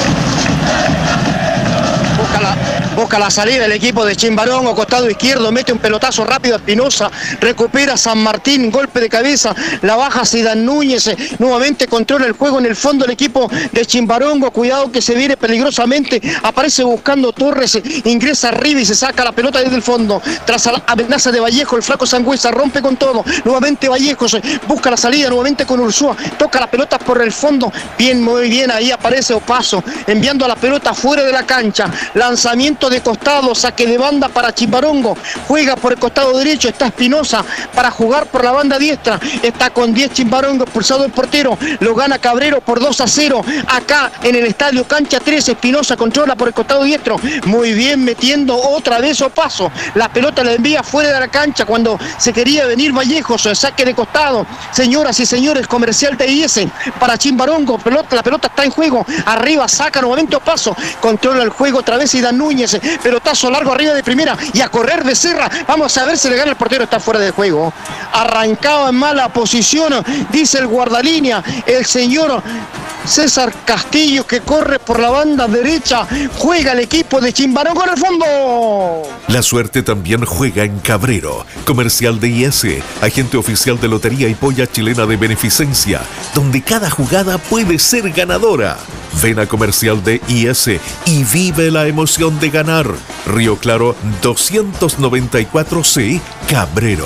Busca la salida del equipo de Chimbarongo, costado izquierdo, mete un pelotazo rápido a Espinosa, recupera San Martín, golpe de cabeza, la baja Zidane Núñez, nuevamente controla el juego en el fondo el equipo de Chimbarongo, cuidado que se viene peligrosamente, aparece buscando Torres, ingresa arriba y se saca la pelota desde el fondo, tras la amenaza de Vallejo, el flaco Sangüesa rompe con todo, nuevamente Vallejos, busca la salida, nuevamente con Ursúa, toca la pelota por el fondo, bien, muy bien, ahí aparece Opaso, enviando a la pelota fuera de la cancha, lanzamiento de costado, saque de banda para Chimbarongo, juega por el costado derecho, está Espinosa para jugar por la banda diestra, está con diez Chimbarongo, expulsado el portero, lo gana Cabrero por dos a cero, acá en el estadio Cancha tres, Espinosa controla por el costado diestro, muy bien metiendo otra vez Opaso, la pelota la envía fuera de la cancha cuando se quería venir Vallejos, saque de costado, señoras y señores, comercial T I S para Chimbarongo, pelota, la pelota está en juego, arriba saca nuevamente Opaso, controla el juego otra vez Zidane Núñez, pelotazo largo arriba de primera y a correr Becerra. Vamos a ver si le gana el portero, está fuera de juego. Arrancaba en mala posición, dice el guardalínea, el señor César Castillo, que corre por la banda derecha. Juega el equipo de Chimbarongo en el fondo. La suerte también juega en Cabrero. Comercial de I S, agente oficial de Lotería y Polla Chilena de Beneficencia, donde cada jugada puede ser ganadora. Ven a Comercial de I S y vive la emoción de ganar. Río Claro doscientos noventa y cuatro C, Cabrero.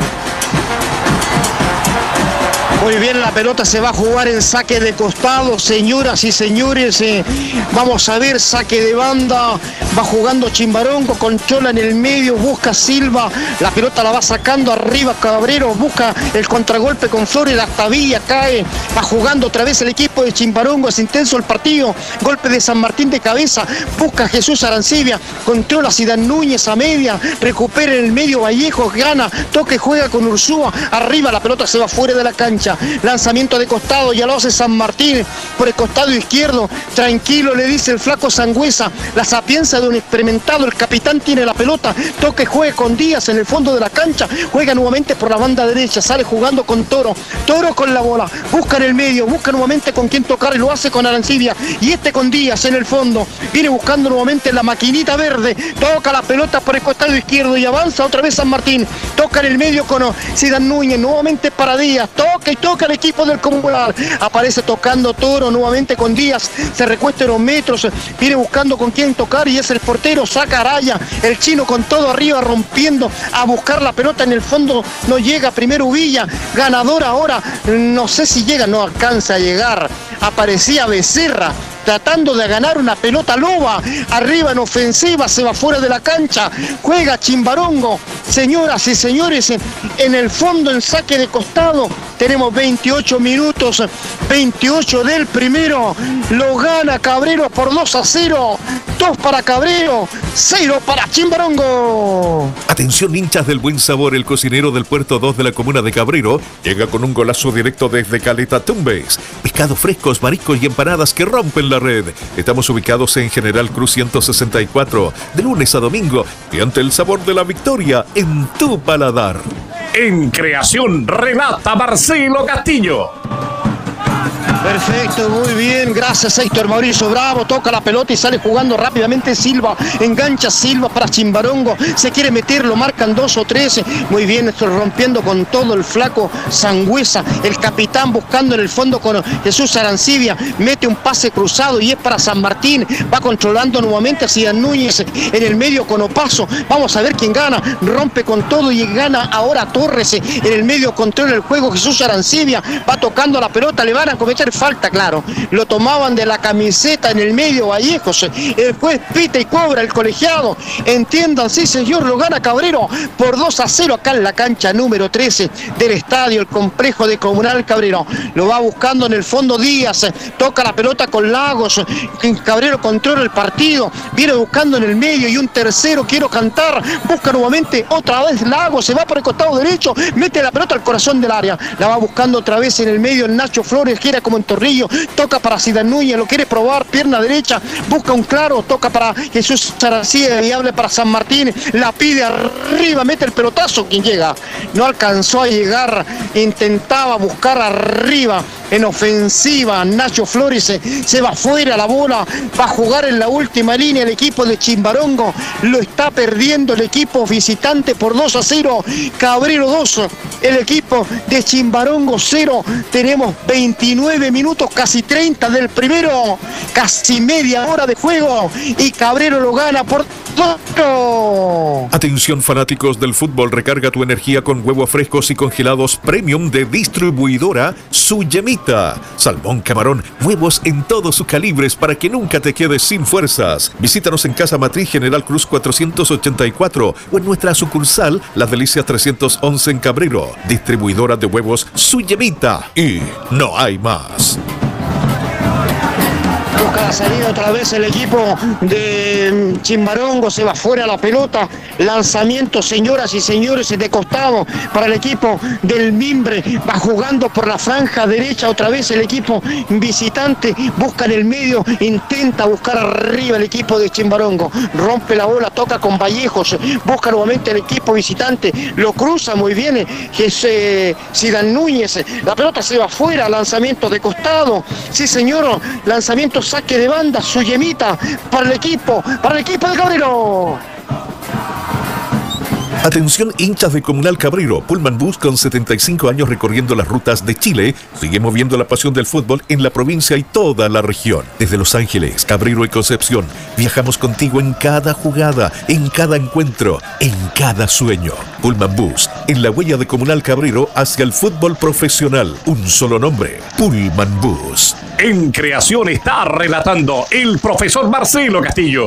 Muy bien, la pelota se va a jugar en saque de costado, señoras y señores. Eh, vamos a ver, saque de banda. Va jugando Chimbarongo con Chola en el medio, busca Silva. La pelota la va sacando arriba Cabrero, busca el contragolpe con Flores, la tabilla cae. Va jugando otra vez el equipo de Chimbarongo, es intenso el partido. Golpe de San Martín de cabeza, busca Jesús Arancibia, controla Zidane Núñez a media, recupera en el medio Vallejo, gana, toque, juega con Ursúa. Arriba la pelota se va fuera de la cancha. Lanzamiento de costado, ya lo hace San Martín por el costado izquierdo. Tranquilo, le dice el flaco Sangüesa. La sapiencia de un experimentado. El capitán tiene la pelota. Toque, juega con Díaz en el fondo de la cancha. Juega nuevamente por la banda derecha. Sale jugando con Toro. Toro con la bola. Busca en el medio. Busca nuevamente con quién tocar y lo hace con Arancibia. Y este con Díaz en el fondo. Viene buscando nuevamente la maquinita verde. Toca la pelota por el costado izquierdo y avanza otra vez San Martín. Toca en el medio con Zidane Núñez. Nuevamente para Díaz. Toca y toca el equipo del Comunal. Aparece tocando Toro nuevamente con Díaz. Se recuesta en los metros. Viene buscando con quién tocar y es el portero. Saca Araya. El chino con todo arriba rompiendo a buscar la pelota en el fondo. No llega primero Uvilla. Ganador ahora. No sé si llega. No alcanza a llegar. Aparecía Becerra tratando de ganar una pelota loba. Arriba en ofensiva, se va fuera de la cancha. Juega Chimbarongo. Señoras y señores, en el fondo en saque de costado. Tenemos veintiocho minutos, veintiocho del primero. Lo gana Cabrero por dos a cero. dos para Cabrero, cero para Chimbarongo. Atención, hinchas del buen sabor, el cocinero del puerto dos de la comuna de Cabrero llega con un golazo directo desde Caleta Tumbes. Pescados frescos, mariscos y empanadas que rompen la red. Estamos ubicados en General Cruz ciento sesenta y cuatro, de lunes a domingo, y ante el sabor de la victoria en tu paladar. En creación, Renata Marcelo Castillo. Perfecto, muy bien, gracias Héctor Mauricio Bravo. Toca la pelota y sale jugando rápidamente Silva. Engancha Silva para Chimbarongo. Se quiere meter, lo marcan dos o tres. Muy bien, esto rompiendo con todo el flaco Sangüesa. El capitán buscando en el fondo con Jesús Arancibia. Mete un pase cruzado y es para San Martín. Va controlando nuevamente a Zidane Núñez en el medio con Opaso. Vamos a ver quién gana. Rompe con todo y gana ahora Torres. En el medio controla el juego Jesús Arancibia. Va tocando la pelota, le van a cometer falta, claro. Lo tomaban de la camiseta en el medio Vallejos. El juez pita y cobra el colegiado. Entiendan, sí señor, lo gana Cabrero por dos a cero acá en la cancha número trece del estadio, el complejo de Comunal Cabrero. Lo va buscando en el fondo Díaz. Toca la pelota con Lagos. Cabrero controla el partido. Viene buscando en el medio y un tercero, quiero cantar. Busca nuevamente otra vez Lagos. Se va por el costado derecho. Mete la pelota al corazón del área. La va buscando otra vez en el medio el Nacho Flores, gira como en Torrillo, toca para Zidane Núñez, lo quiere probar, pierna derecha, busca un claro, toca para Jesús Saracía y hable para San Martín, la pide arriba, mete el pelotazo, quien llega, no alcanzó a llegar, intentaba buscar arriba, en ofensiva, Nacho Flores se, se va fuera la bola, va a jugar en la última línea el equipo de Chimbarongo, lo está perdiendo el equipo visitante por dos a cero, Cabrero dos, el equipo de Chimbarongo cero, tenemos veintinueve minutos, casi treinta del primero, casi media hora de juego y Cabrero lo gana por dos. Atención fanáticos del fútbol, recarga tu energía con huevos frescos y congelados premium de distribuidora Su Yemita. Salmón, camarón, huevos en todos sus calibres para que nunca te quedes sin fuerzas. Visítanos en Casa Matriz General Cruz cuatrocientos ochenta y cuatro o en nuestra sucursal Las Delicias trescientos once en Cabrero. Distribuidora de huevos Su Yemita. Y no hay más. Busca la salida otra vez el equipo de Chimbarongo, se va fuera la pelota, lanzamiento, señoras y señores, de costado para el equipo del Mimbre, va jugando por la franja derecha otra vez el equipo visitante, busca en el medio, intenta buscar arriba el equipo de Chimbarongo, rompe la bola, toca con Vallejos, busca nuevamente el equipo visitante, lo cruza muy bien, que es eh, Zidane Núñez, la pelota se va fuera, lanzamiento de costado, sí señor, lanzamiento, saque de banda, su yemita para el equipo, para el equipo de Cabrero. Atención hinchas de Comunal Cabrero, Pullman Bus con setenta y cinco años recorriendo las rutas de Chile, sigue moviendo la pasión del fútbol en la provincia y toda la región. Desde Los Ángeles, Cabrero y Concepción, viajamos contigo en cada jugada, en cada encuentro, en cada sueño. Pullman Bus, en la huella de Comunal Cabrero hacia el fútbol profesional. Un solo nombre, Pullman Bus. En creación está relatando el profesor Marcelo Castillo.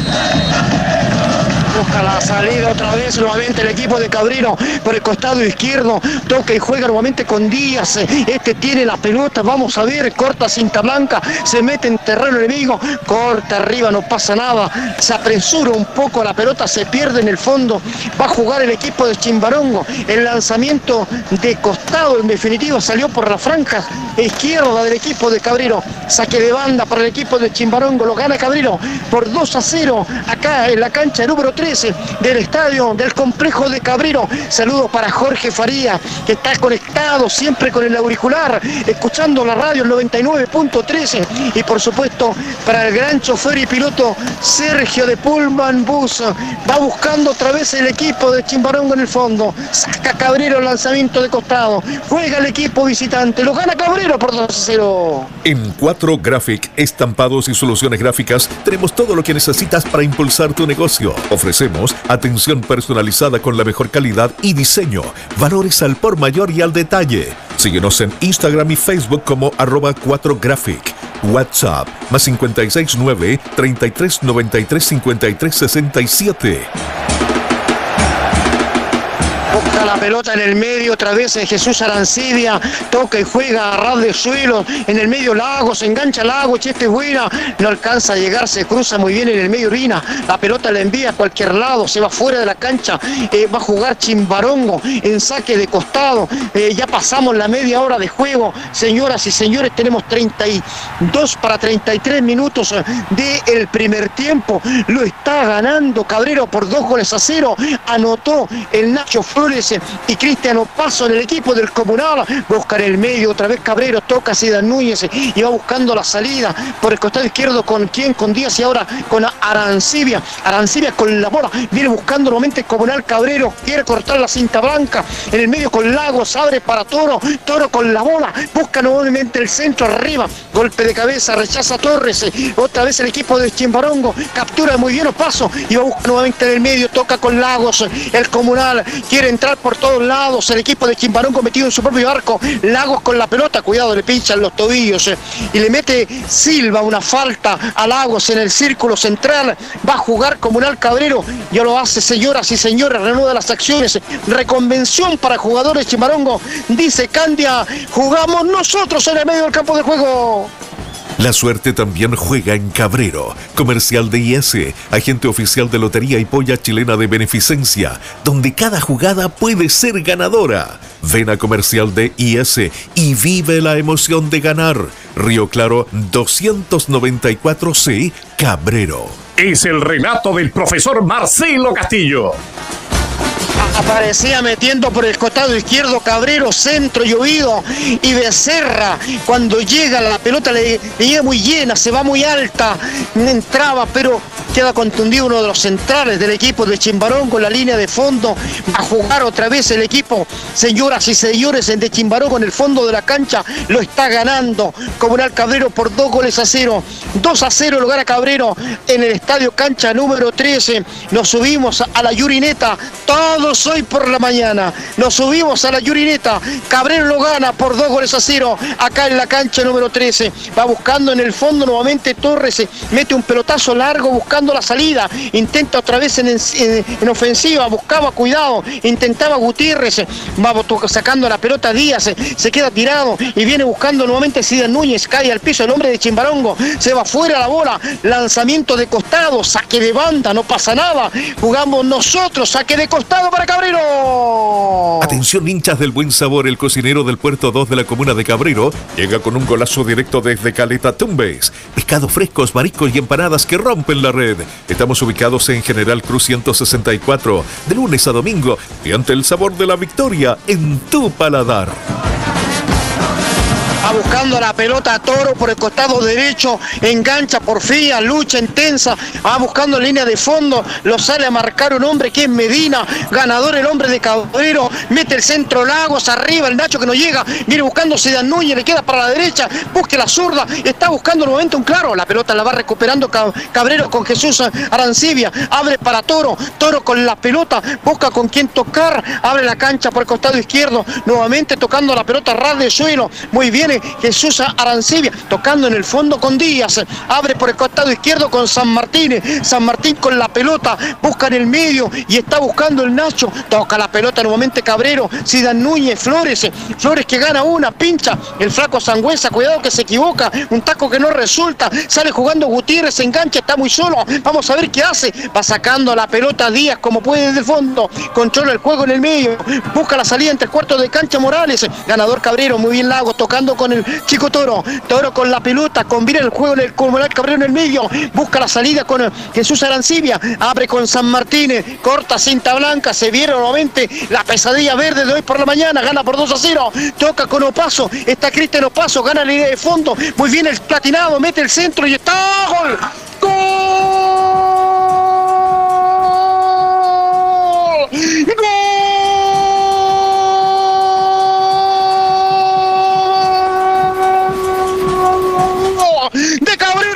Busca la salida otra vez nuevamente el equipo de Cabrero por el costado izquierdo, toca y juega nuevamente con Díaz, este tiene la pelota, vamos a ver, corta cinta blanca, se mete en terreno enemigo, corta arriba, no pasa nada, se apresura un poco la pelota, se pierde en el fondo, va a jugar el equipo de Chimbarongo, el lanzamiento de costado en definitiva salió por la franja izquierda del equipo de Cabrero, saque de banda para el equipo de Chimbarongo, lo gana Cabrero por dos a cero acá en la cancha número trece del estadio del complejo de Cabrero. Saludos para Jorge Faría, que está conectado siempre con el auricular, escuchando la radio el noventa y nueve punto trece, y por supuesto para el gran chofer y piloto Sergio de Pullman Bus. Va buscando otra vez el equipo de Chimbarongo en el fondo, saca Cabrero el lanzamiento de costado, juega el equipo visitante, lo gana Cabrero por dos a cero. En cuatro Graphic, estampados y soluciones gráficas, tenemos todo lo que necesitas para impulsar tu negocio. Ofrecemos atención personalizada con la mejor calidad y diseño, valores al por mayor y al detalle. Síguenos en Instagram y Facebook como arroba cuatro Graphic. WhatsApp más cinco seis nueve, treinta y tres noventa y tres, cincuenta y tres sesenta y siete. Busca la pelota en el medio, otra vez Jesús Arancibia, toca y juega a ras de suelo, en el medio Lagos, engancha Lagos, este es buena, no alcanza a llegar, se cruza muy bien en el medio Urina, la pelota la envía a cualquier lado, se va fuera de la cancha, eh, va a jugar Chimbarongo en saque de costado, eh, ya pasamos la media hora de juego, señoras y señores, tenemos treinta y dos para treinta y tres minutos del primer tiempo, lo está ganando Cabrero por dos goles a cero, anotó el Nacho Flores y Cristiano Paso en el equipo del Comunal, busca en el medio, otra vez Cabrero, toca a Zidane Núñez y va buscando la salida por el costado izquierdo, con quién, con Díaz y ahora con Arancibia, Arancibia con la bola, viene buscando nuevamente Comunal Cabrero, quiere cortar la cinta blanca, en el medio con Lagos, abre para Toro, Toro con la bola, busca nuevamente el centro arriba, golpe de cabeza, rechaza Torres, otra vez el equipo de Chimbarongo, captura muy bien Opaso y va a buscar nuevamente en el medio, toca con Lagos, el Comunal quiere entrar por todos lados, el equipo de Chimbarongo metido en su propio arco, Lagos con la pelota, cuidado, le pinchan los tobillos eh, y le mete Silva una falta a Lagos en el círculo central, va a jugar Comunal Cabrero, ya lo hace, señoras y señores, reanuda las acciones, reconvención para jugadores Chimbarongo, dice Candia, jugamos nosotros en el medio del campo de juego. La suerte también juega en Cabrero. Comercial de I S, agente oficial de Lotería y Polla Chilena de Beneficencia, donde cada jugada puede ser ganadora. Ven a Comercial de I S y vive la emoción de ganar. Río Claro doscientos noventa y cuatro C, Cabrero. Es el relato del profesor Marcelo Castillo. Aparecía metiendo por el costado izquierdo Cabrero, centro llovido, y Becerra cuando llega la pelota le, le llega muy llena, se va muy alta, entraba pero queda contundido uno de los centrales del equipo de Chimbarongo con la línea de fondo, va a jugar otra vez el equipo, señoras y señores, de Chimbarongo en el fondo de la cancha, lo está ganando Comunal Cabrero por dos goles a cero, dos a cero lo gana Cabrero en el estadio cancha número trece, nos subimos a la Yurineta, todos hoy por la mañana, nos subimos a la Yurineta, Cabrero lo gana por dos goles a cero, acá en la cancha número trece, va buscando en el fondo nuevamente Torres, mete un pelotazo largo buscando buscando la salida, intenta otra vez en, en, en ofensiva, buscaba cuidado, intentaba Gutiérrez, va sacando la pelota Díaz, se queda tirado y viene buscando nuevamente Sidan Núñez, cae al piso el hombre de Chimbarongo, se va fuera la bola, lanzamiento de costado, saque de banda, no pasa nada, jugamos nosotros, saque de costado para Cabrero. Atención hinchas del buen sabor, el cocinero del puerto dos de la comuna de Cabrero llega con un golazo directo desde Caleta Tumbes. Pescados frescos, mariscos y empanadas que rompen la red. Estamos ubicados en General Cruz ciento sesenta y cuatro, de lunes a domingo, y ante el sabor de la victoria en tu paladar. Va buscando la pelota Toro por el costado derecho, engancha porfía, lucha intensa, va buscando línea de fondo, lo sale a marcar un hombre que es Medina, ganador el hombre de Cabrero, mete el centro Lagos, arriba el Nacho que no llega, viene buscando Sidan Núñez, le queda para la derecha, busque la zurda, está buscando nuevamente un claro, la pelota la va recuperando Cabrero con Jesús Arancibia, abre para Toro, Toro con la pelota, busca con quién tocar, abre la cancha por el costado izquierdo, nuevamente tocando la pelota ras de suelo, muy bien Jesús Arancibia, tocando en el fondo con Díaz, abre por el costado izquierdo con San Martín, San Martín con la pelota, busca en el medio y está buscando el Nacho, toca la pelota nuevamente Cabrero, Sidan Núñez, Flores, Flores que gana una, pincha, el flaco Sangüesa, cuidado que se equivoca, un taco que no resulta, sale jugando Gutiérrez, se engancha, está muy solo, vamos a ver qué hace, va sacando la pelota Díaz como puede desde el fondo, controla el juego en el medio, busca la salida entre el cuarto de cancha Morales, ganador Cabrero, muy bien Lagos, tocando con el chico Toro, Toro con la pelota, combina el juego en el comunal Cabrero en el medio, busca la salida con Jesús Arancibia, abre con San Martín, corta cinta blanca, se viene nuevamente la pesadilla verde de hoy por la mañana, gana por dos a cero, toca con Opaso, está Cristian Opaso, gana la línea de fondo, muy bien el platinado, mete el centro y está gol, gol, gol. De Cabrero,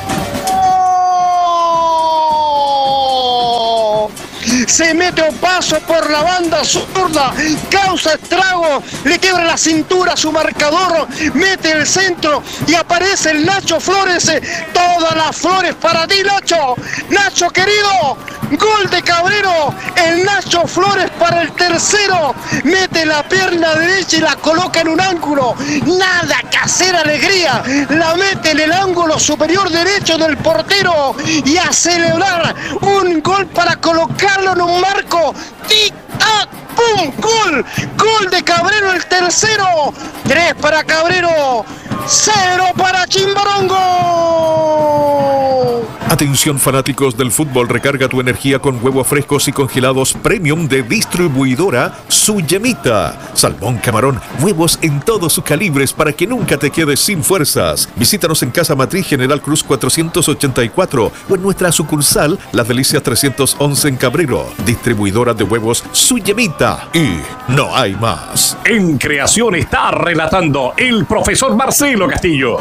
se mete un paso por la banda zurda, causa estrago, le quiebra la cintura a su marcador, mete el centro y aparece el Nacho Flores, todas las flores para ti Nacho, Nacho querido, gol de Cabrero, el Nacho Flores para el tercero, mete la pierna derecha y la coloca en un ángulo, nada que hacer, alegría, la mete en el ángulo superior derecho del portero y a celebrar un gol para colocarlo en un marco, tic tac, pum, gol, gol de Cabrero el tercero, tres para Cabrero, cero para Chimbarongo. Atención fanáticos del fútbol, recarga tu energía con huevos frescos y congelados premium de distribuidora Su Yemita. Salmón, camarón, huevos en todos sus calibres para que nunca te quedes sin fuerzas. Visítanos en Casa Matriz General Cruz cuatrocientos ochenta y cuatro o en nuestra sucursal Las Delicias trescientos once en Cabrero. Distribuidora de huevos Su Yemita. Y no hay más. En creación está relatando el profesor Marcelo Castillo.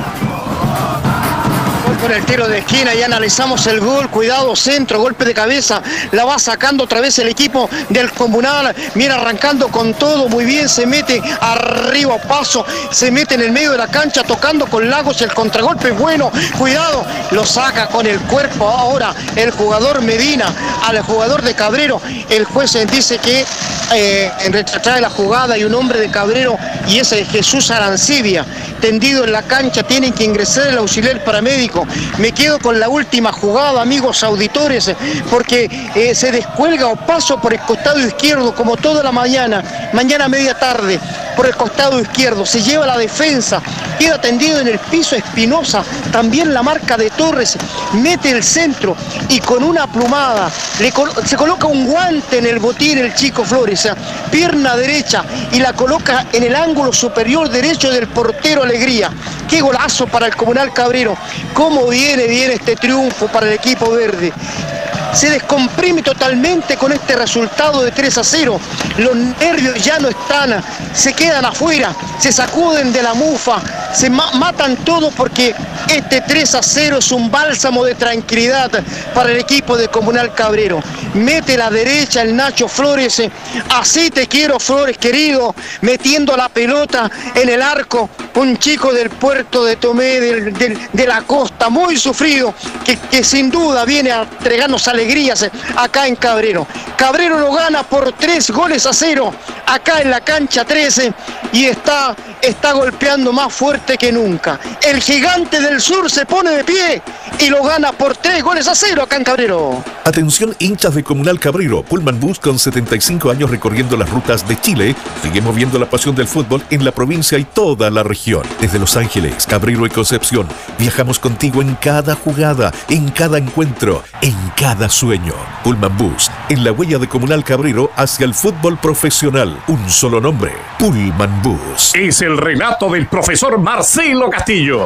Con el tiro de esquina y analizamos el gol, cuidado, centro, golpe de cabeza, la va sacando otra vez el equipo del Comunal, mira arrancando con todo, muy bien, se mete arriba, paso, se mete en el medio de la cancha, tocando con Lagos, el contragolpe es bueno, cuidado, lo saca con el cuerpo ahora el jugador Medina, al jugador de Cabrero, el juez dice que eh, retratrae la jugada y un hombre de Cabrero y ese es Jesús Arancibia, tendido en la cancha, tienen que ingresar el auxiliar paramédico. Me quedo con la última jugada, amigos auditores, porque eh, se descuelga o paso por el costado izquierdo, como toda la mañana, mañana media tarde, por el costado izquierdo, se lleva la defensa, queda tendido en el piso Espinosa, también la marca de Torres, mete el centro y con una plumada, le col se coloca un guante en el botín el chico Flores, pierna derecha y la coloca en el ángulo superior derecho del portero Alegría. Qué golazo para el Comunal Cabrero, cómo viene bien este triunfo para el equipo verde. Se descomprime totalmente con este resultado de tres a cero, los nervios ya no están, se quedan afuera, se sacuden de la mufa, se ma matan todos porque este tres a cero es un bálsamo de tranquilidad para el equipo de Comunal Cabrero. Mete la derecha el Nacho Flores, así te quiero Flores querido, metiendo la pelota en el arco, un chico del puerto de Tomé, del, del, de la costa, muy sufrido, que, que sin duda viene a entregarnos alegrías acá en Cabrero. Cabrero lo gana por tres goles a cero, acá en la cancha trece, y está, está golpeando más fuerte que nunca. El gigante del sur se pone de pie y lo gana por tres goles a cero acá en Cabrero. Atención hinchas de Comunal Cabrero, Pullman Bus con setenta y cinco años recorriendo las rutas de Chile, sigue moviendo la pasión del fútbol en la provincia y toda la región. Desde Los Ángeles, Cabrero y Concepción, viajamos contigo en cada jugada, en cada encuentro, en cada sueño. Pullman Bus, en la huella de Comunal Cabrero hacia el fútbol profesional. Un solo nombre, Pullman Bus. Es el relato del profesor Marcelo Castillo.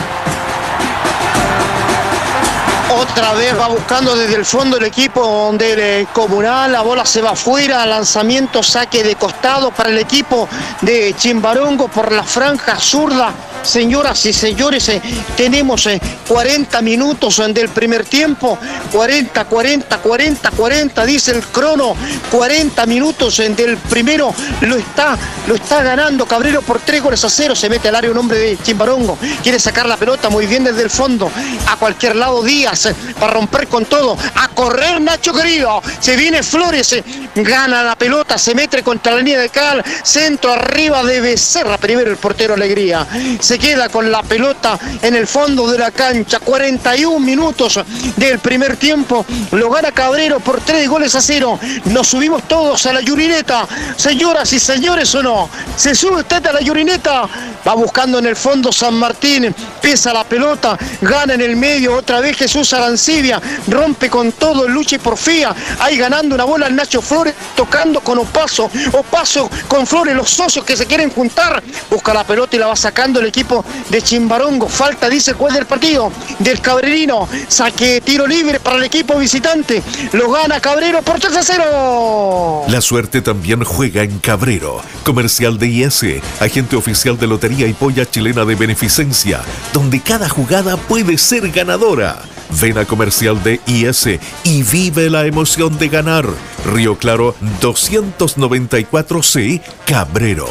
Otra vez va buscando desde el fondo el equipo del Comunal, la bola se va afuera, lanzamiento, saque de costado para el equipo de Chimbarongo por la franja zurda. Señoras y señores, eh, tenemos eh, cuarenta minutos eh, del primer tiempo, cuarenta, cuarenta, cuarenta, cuarenta, dice el crono, cuarenta minutos eh, del primero, lo está, lo está ganando Cabrero por tres goles a cero, se mete al área un hombre de Chimbarongo, quiere sacar la pelota muy bien desde el fondo, a cualquier lado Díaz, eh, para romper con todo, a correr Nacho querido, se viene Flores, eh, gana la pelota, se mete contra la línea de cal, centro arriba de Becerra, primero el portero Alegría, se queda con la pelota en el fondo de la cancha. cuarenta y un minutos del primer tiempo, lo gana Cabrero por tres goles a cero. Nos subimos todos a la yurineta, señoras y señores, ¿o no? Se sube usted a la yurineta, va buscando en el fondo San Martín, pesa la pelota, gana en el medio otra vez Jesús Arancibia, rompe con todo, lucha y porfía, ahí ganando una bola el Nacho Flores, tocando con Opaso, Opaso con Flores, los socios que se quieren juntar, busca la pelota y la va sacando el equipo de Chimbarongo. Falta, dice el juez del partido, del Cabrerino, saque tiro libre para el equipo visitante, lo gana Cabrero por tres a cero. La suerte también juega en Cabrero. Comercial de I S, agente oficial de Lotería y Polla Chilena de Beneficencia, donde cada jugada puede ser ganadora. Ven a Comercial de I S y vive la emoción de ganar. Río Claro doscientos noventa y cuatro C, Cabrero.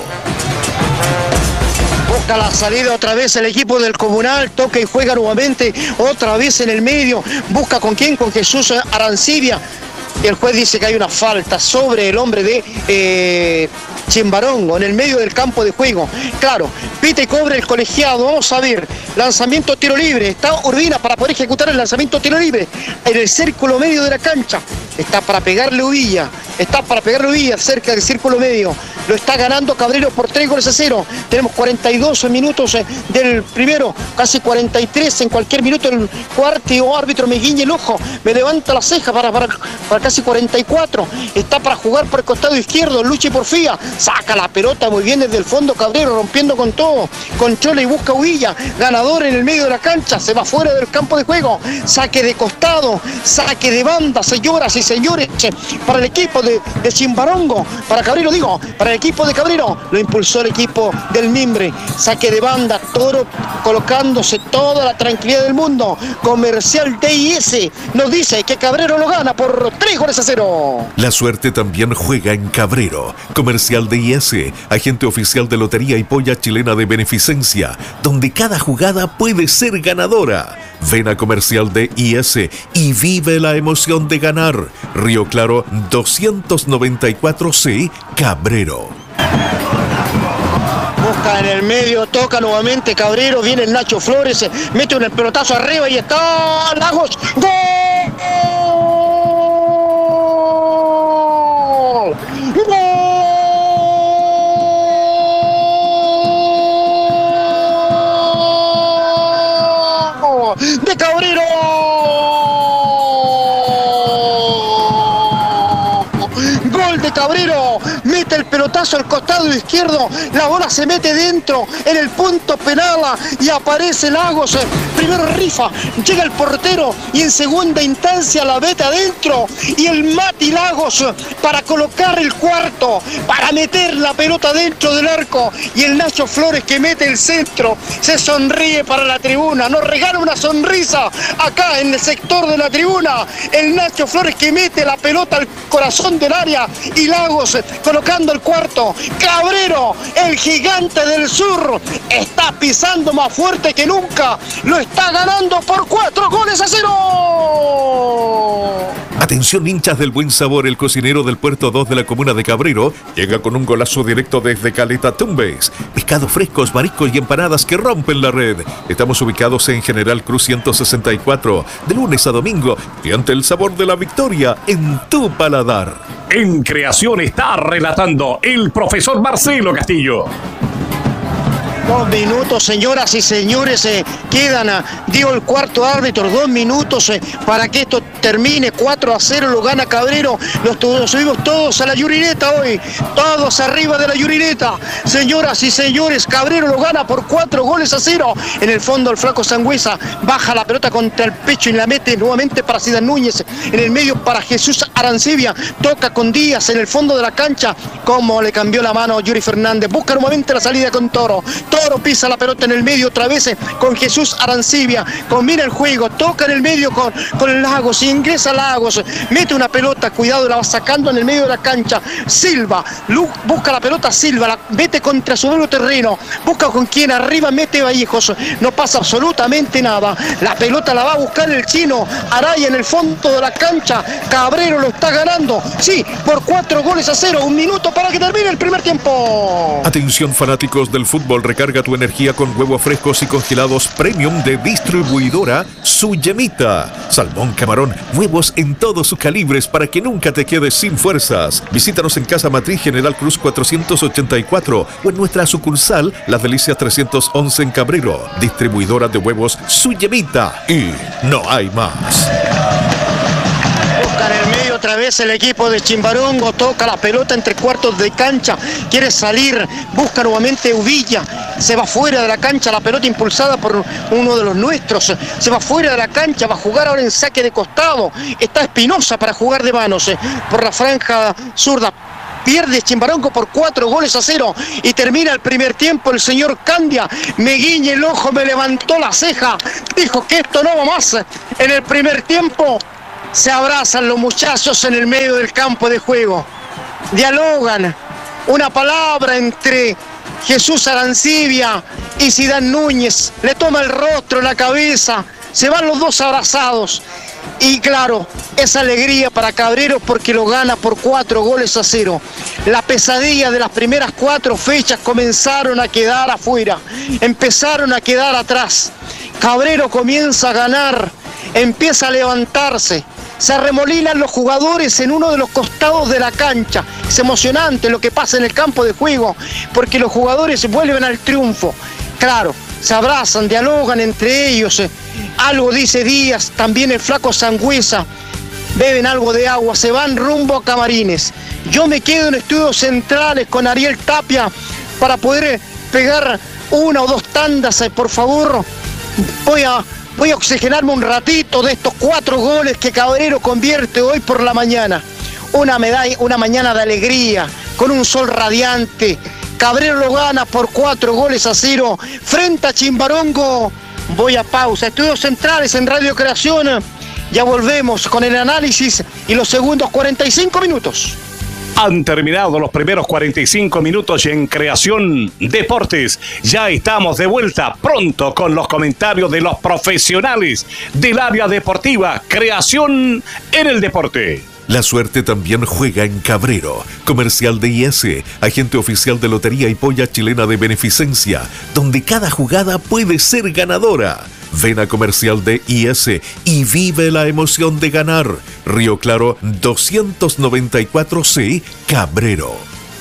Busca la salida otra vez el equipo del Comunal, toca y juega nuevamente, otra vez en el medio, busca con quién, con Jesús Arancibia. El juez dice que hay una falta sobre el hombre de eh, Chimbarongo en el medio del campo de juego. Claro, pita y cobra el colegiado. Vamos a ver, lanzamiento tiro libre. Está Urbina para poder ejecutar el lanzamiento tiro libre en el círculo medio de la cancha. Está para pegarle Uvilla, está para pegarle Uvilla cerca del círculo medio. Lo está ganando Cabrero por tres goles a cero. Tenemos cuarenta y dos minutos del primero, casi cuarenta y tres en cualquier minuto el cuarto árbitro me guiña el ojo, me levanta la ceja para, para, para casi cuarenta y cuatro. Está para jugar por el costado izquierdo, lucha y porfía, saca la pelota muy bien desde el fondo Cabrero, rompiendo con todo, controla y busca Uvilla, ganador en el medio de la cancha, se va fuera del campo de juego, saque de costado, saque de banda, señoras y señores, para el equipo de, de Chimbarongo, para Cabrero digo, para el equipo de Cabrero, lo impulsó el equipo del Mimbre, saque de banda, Toro colocándose toda la tranquilidad del mundo. Comercial D I S nos dice que Cabrero lo gana por tres goles a cero. La suerte también juega en Cabrero. Comercial D I S, agente oficial de Lotería y Polla Chilena de Beneficencia, donde cada jugada puede ser ganadora. Ven a Comercial de I S y vive la emoción de ganar. Río Claro doscientos noventa y cuatro C, Cabrero. Busca en el medio, toca nuevamente Cabrero, viene el Nacho Flores, mete un pelotazo arriba y está Lagos. ¡Gol! ¡Gol! ¡De Cabrero! ¡Gol de Cabrero! Mete el pelotazo al costado izquierdo, la bola se mete dentro en el punto penal y aparece Lagos primero rifa, llega el portero y en segunda instancia la mete adentro y el Mati Lagos para colocar el cuarto, para meter la pelota dentro del arco y el Nacho Flores que mete el centro, se sonríe para la tribuna, nos regala una sonrisa acá en el sector de la tribuna, el Nacho Flores que mete la pelota al corazón del área y Lagos colocando el cuarto. Cabrero, el gigante del sur, está pisando más fuerte que nunca, lo está ganando por cuatro goles a cero. Atención hinchas del buen sabor, el cocinero del puerto dos de la comuna de Cabrero llega con un golazo directo desde Caleta Tumbes. Pescados frescos, mariscos y empanadas que rompen la red. Estamos ubicados en General Cruz ciento sesenta y cuatro, de lunes a domingo, y ante el sabor de la victoria en tu paladar. En creación está relatando el profesor Marcelo Castillo. Dos minutos, señoras y señores, eh, quedan, uh, dio el cuarto árbitro, dos minutos eh, para que esto termine, cuatro a cero, lo gana Cabrero, los, los subimos todos a la yurineta hoy, todos arriba de la yurineta, señoras y señores, Cabrero lo gana por cuatro goles a cero, en el fondo el flaco Sangüesa baja la pelota contra el pecho y la mete nuevamente para Zidane Núñez, en el medio para Jesús Arancibia, toca con Díaz en el fondo de la cancha, como le cambió la mano Yuri Fernández, busca nuevamente la salida con Toro, Toro pisa la pelota en el medio otra vez con Jesús Arancibia, combina el juego, toca en el medio con, con el Lagos, ingresa Lagos, mete una pelota, cuidado, la va sacando en el medio de la cancha, Silva, Lu, busca la pelota Silva, la mete contra su nuevo terreno, busca con quien arriba, mete Vallejos, no pasa absolutamente nada, la pelota la va a buscar el chino, Araya en el fondo de la cancha, Cabrero lo está ganando, sí, por cuatro goles a cero, un minuto para que termine el primer tiempo. Atención fanáticos del fútbol, recarga tu energía con huevos frescos y congelados premium de distribuidora Su Yemita. Salmón, camarón, huevos en todos sus calibres para que nunca te quedes sin fuerzas. Visítanos en Casa Matriz General Cruz cuatrocientos ochenta y cuatro o en nuestra sucursal Las Delicias trescientos once en Cabrero. Distribuidora de huevos Su Yemita. Y no hay más. En el medio otra vez el equipo de Chimbarongo, toca la pelota entre cuartos de cancha, quiere salir, busca nuevamente Uvilla, se va fuera de la cancha, la pelota impulsada por uno de los nuestros, se va fuera de la cancha, va a jugar ahora en saque de costado, está Espinosa para jugar de manos por la franja zurda. Pierde Chimbarongo por cuatro goles a cero y termina el primer tiempo. El señor Candia me guiñe el ojo, me levantó la ceja, dijo que esto no va más. En el primer tiempo se abrazan los muchachos en el medio del campo de juego, dialogan, una palabra entre Jesús Arancibia y Zidane Núñez, le toma el rostro, la cabeza, se van los dos abrazados y claro, esa alegría para Cabrero porque lo gana por cuatro goles a cero. La pesadilla de las primeras cuatro fechas comenzaron a quedar afuera, empezaron a quedar atrás. Cabrero comienza a ganar, empieza a levantarse, se arremolinan los jugadores en uno de los costados de la cancha. Es emocionante lo que pasa en el campo de juego, porque los jugadores vuelven al triunfo. Claro, se abrazan, dialogan entre ellos, algo dice Díaz, también el flaco Sangüesa, beben algo de agua, se van rumbo a camarines. Yo me quedo en estudios centrales con Ariel Tapia para poder pegar una o dos tandas, por favor. Voy a... Voy a oxigenarme un ratito de estos cuatro goles que Cabrero convierte hoy por la mañana. Una medalla, una mañana de alegría, con un sol radiante. Cabrero lo gana por cuatro goles a cero frente a Chimbarongo. Voy a pausa. Estudios centrales en Radio Creación. Ya volvemos con el análisis y los segundos cuarenta y cinco minutos. Han terminado los primeros cuarenta y cinco minutos en Creación Deportes. Ya estamos de vuelta pronto con los comentarios de los profesionales del área deportiva. Creación en el deporte. La suerte también juega en Cabrero. Comercial de I S, agente oficial de Lotería y Polla Chilena de Beneficencia, donde cada jugada puede ser ganadora. Ven a Comercial de I S y vive la emoción de ganar. Río Claro doscientos noventa y cuatro C, Cabrero.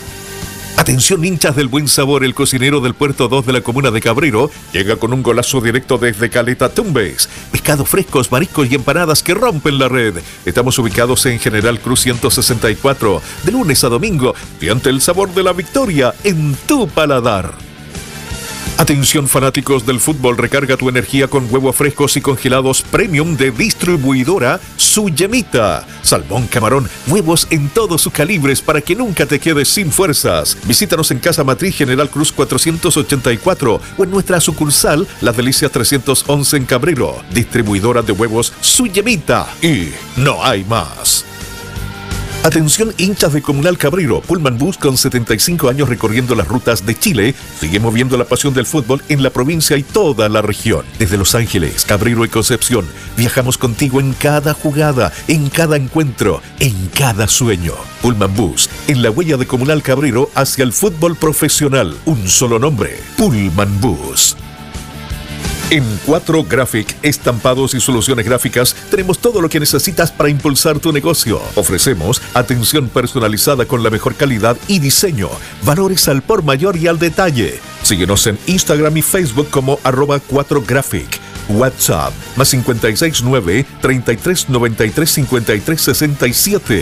Atención hinchas del buen sabor, el cocinero del puerto dos de la comuna de Cabrero llega con un golazo directo desde Caleta Tumbes. Pescados frescos, mariscos y empanadas que rompen la red. Estamos ubicados en General Cruz ciento sesenta y cuatro, de lunes a domingo, y ante el sabor de la victoria en tu paladar. Atención fanáticos del fútbol, recarga tu energía con huevos frescos y congelados premium de distribuidora Su Yemita. Salmón, camarón, huevos en todos sus calibres para que nunca te quedes sin fuerzas. Visítanos en Casa Matriz General Cruz cuatrocientos ochenta y cuatro o en nuestra sucursal Las Delicias trescientos once en Cabrero. Distribuidora de huevos Su Yemita. Y no hay más. Atención hinchas de Comunal Cabrero, Pullman Bus con setenta y cinco años recorriendo las rutas de Chile, sigue moviendo la pasión del fútbol en la provincia y toda la región. Desde Los Ángeles, Cabrero y Concepción, viajamos contigo en cada jugada, en cada encuentro, en cada sueño. Pullman Bus, en la huella de Comunal Cabrero hacia el fútbol profesional. Un solo nombre, Pullman Bus. En cuatro Graphic, estampados y soluciones gráficas, tenemos todo lo que necesitas para impulsar tu negocio. Ofrecemos atención personalizada con la mejor calidad y diseño, valores al por mayor y al detalle. Síguenos en Instagram y Facebook como arroba cuatro Graphic. WhatsApp más cinco seis nueve, treinta y tres noventa y tres cincuenta y tres sesenta y siete.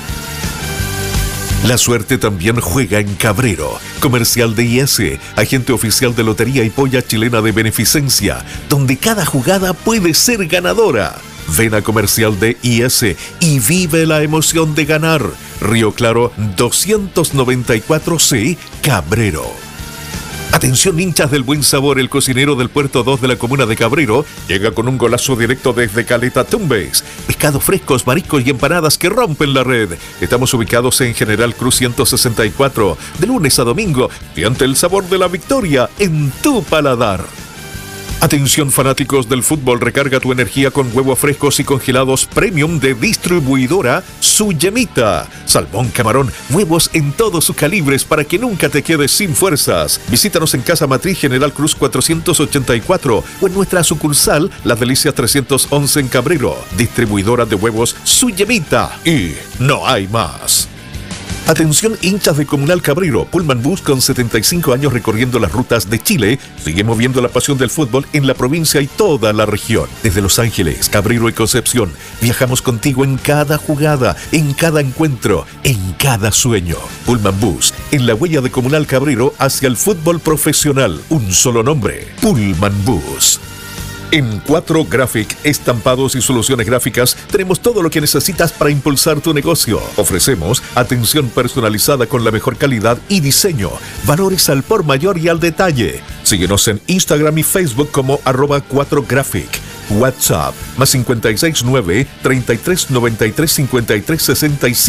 La suerte también juega en Cabrero. Comercial de I S, agente oficial de Lotería y Polla Chilena de Beneficencia, donde cada jugada puede ser ganadora. Ven a Comercial de I S y vive la emoción de ganar. Río Claro doscientos noventa y cuatro C, Cabrero. Atención hinchas del buen sabor, el cocinero del Puerto dos de la comuna de Cabrero llega con un golazo directo desde Caleta Tumbes. Pescados frescos, mariscos y empanadas que rompen la red. Estamos ubicados en General Cruz ciento sesenta y cuatro, de lunes a domingo. Siente el sabor de la victoria en tu paladar. Atención fanáticos del fútbol, recarga tu energía con huevos frescos y congelados premium de distribuidora Su Yemita. Salmón, camarón, huevos en todos sus calibres para que nunca te quedes sin fuerzas. Visítanos en Casa Matriz General Cruz cuatrocientos ochenta y cuatro o en nuestra sucursal Las Delicias trescientos once en Cabrero. Distribuidora de huevos Su Yemita. Y no hay más. Atención hinchas de Comunal Cabrero, Pullman Bus con setenta y cinco años recorriendo las rutas de Chile, sigue moviendo la pasión del fútbol en la provincia y toda la región. Desde Los Ángeles, Cabrero y Concepción, viajamos contigo en cada jugada, en cada encuentro, en cada sueño. Pullman Bus, en la huella de Comunal Cabrero hacia el fútbol profesional. Un solo nombre, Pullman Bus. En cuatro Graphic, estampados y soluciones gráficas, tenemos todo lo que necesitas para impulsar tu negocio. Ofrecemos atención personalizada con la mejor calidad y diseño, valores al por mayor y al detalle. Síguenos en Instagram y Facebook como arroba cuatro Graphic. WhatsApp más cinco seis nueve, treinta y tres noventa y tres cincuenta y tres sesenta y siete.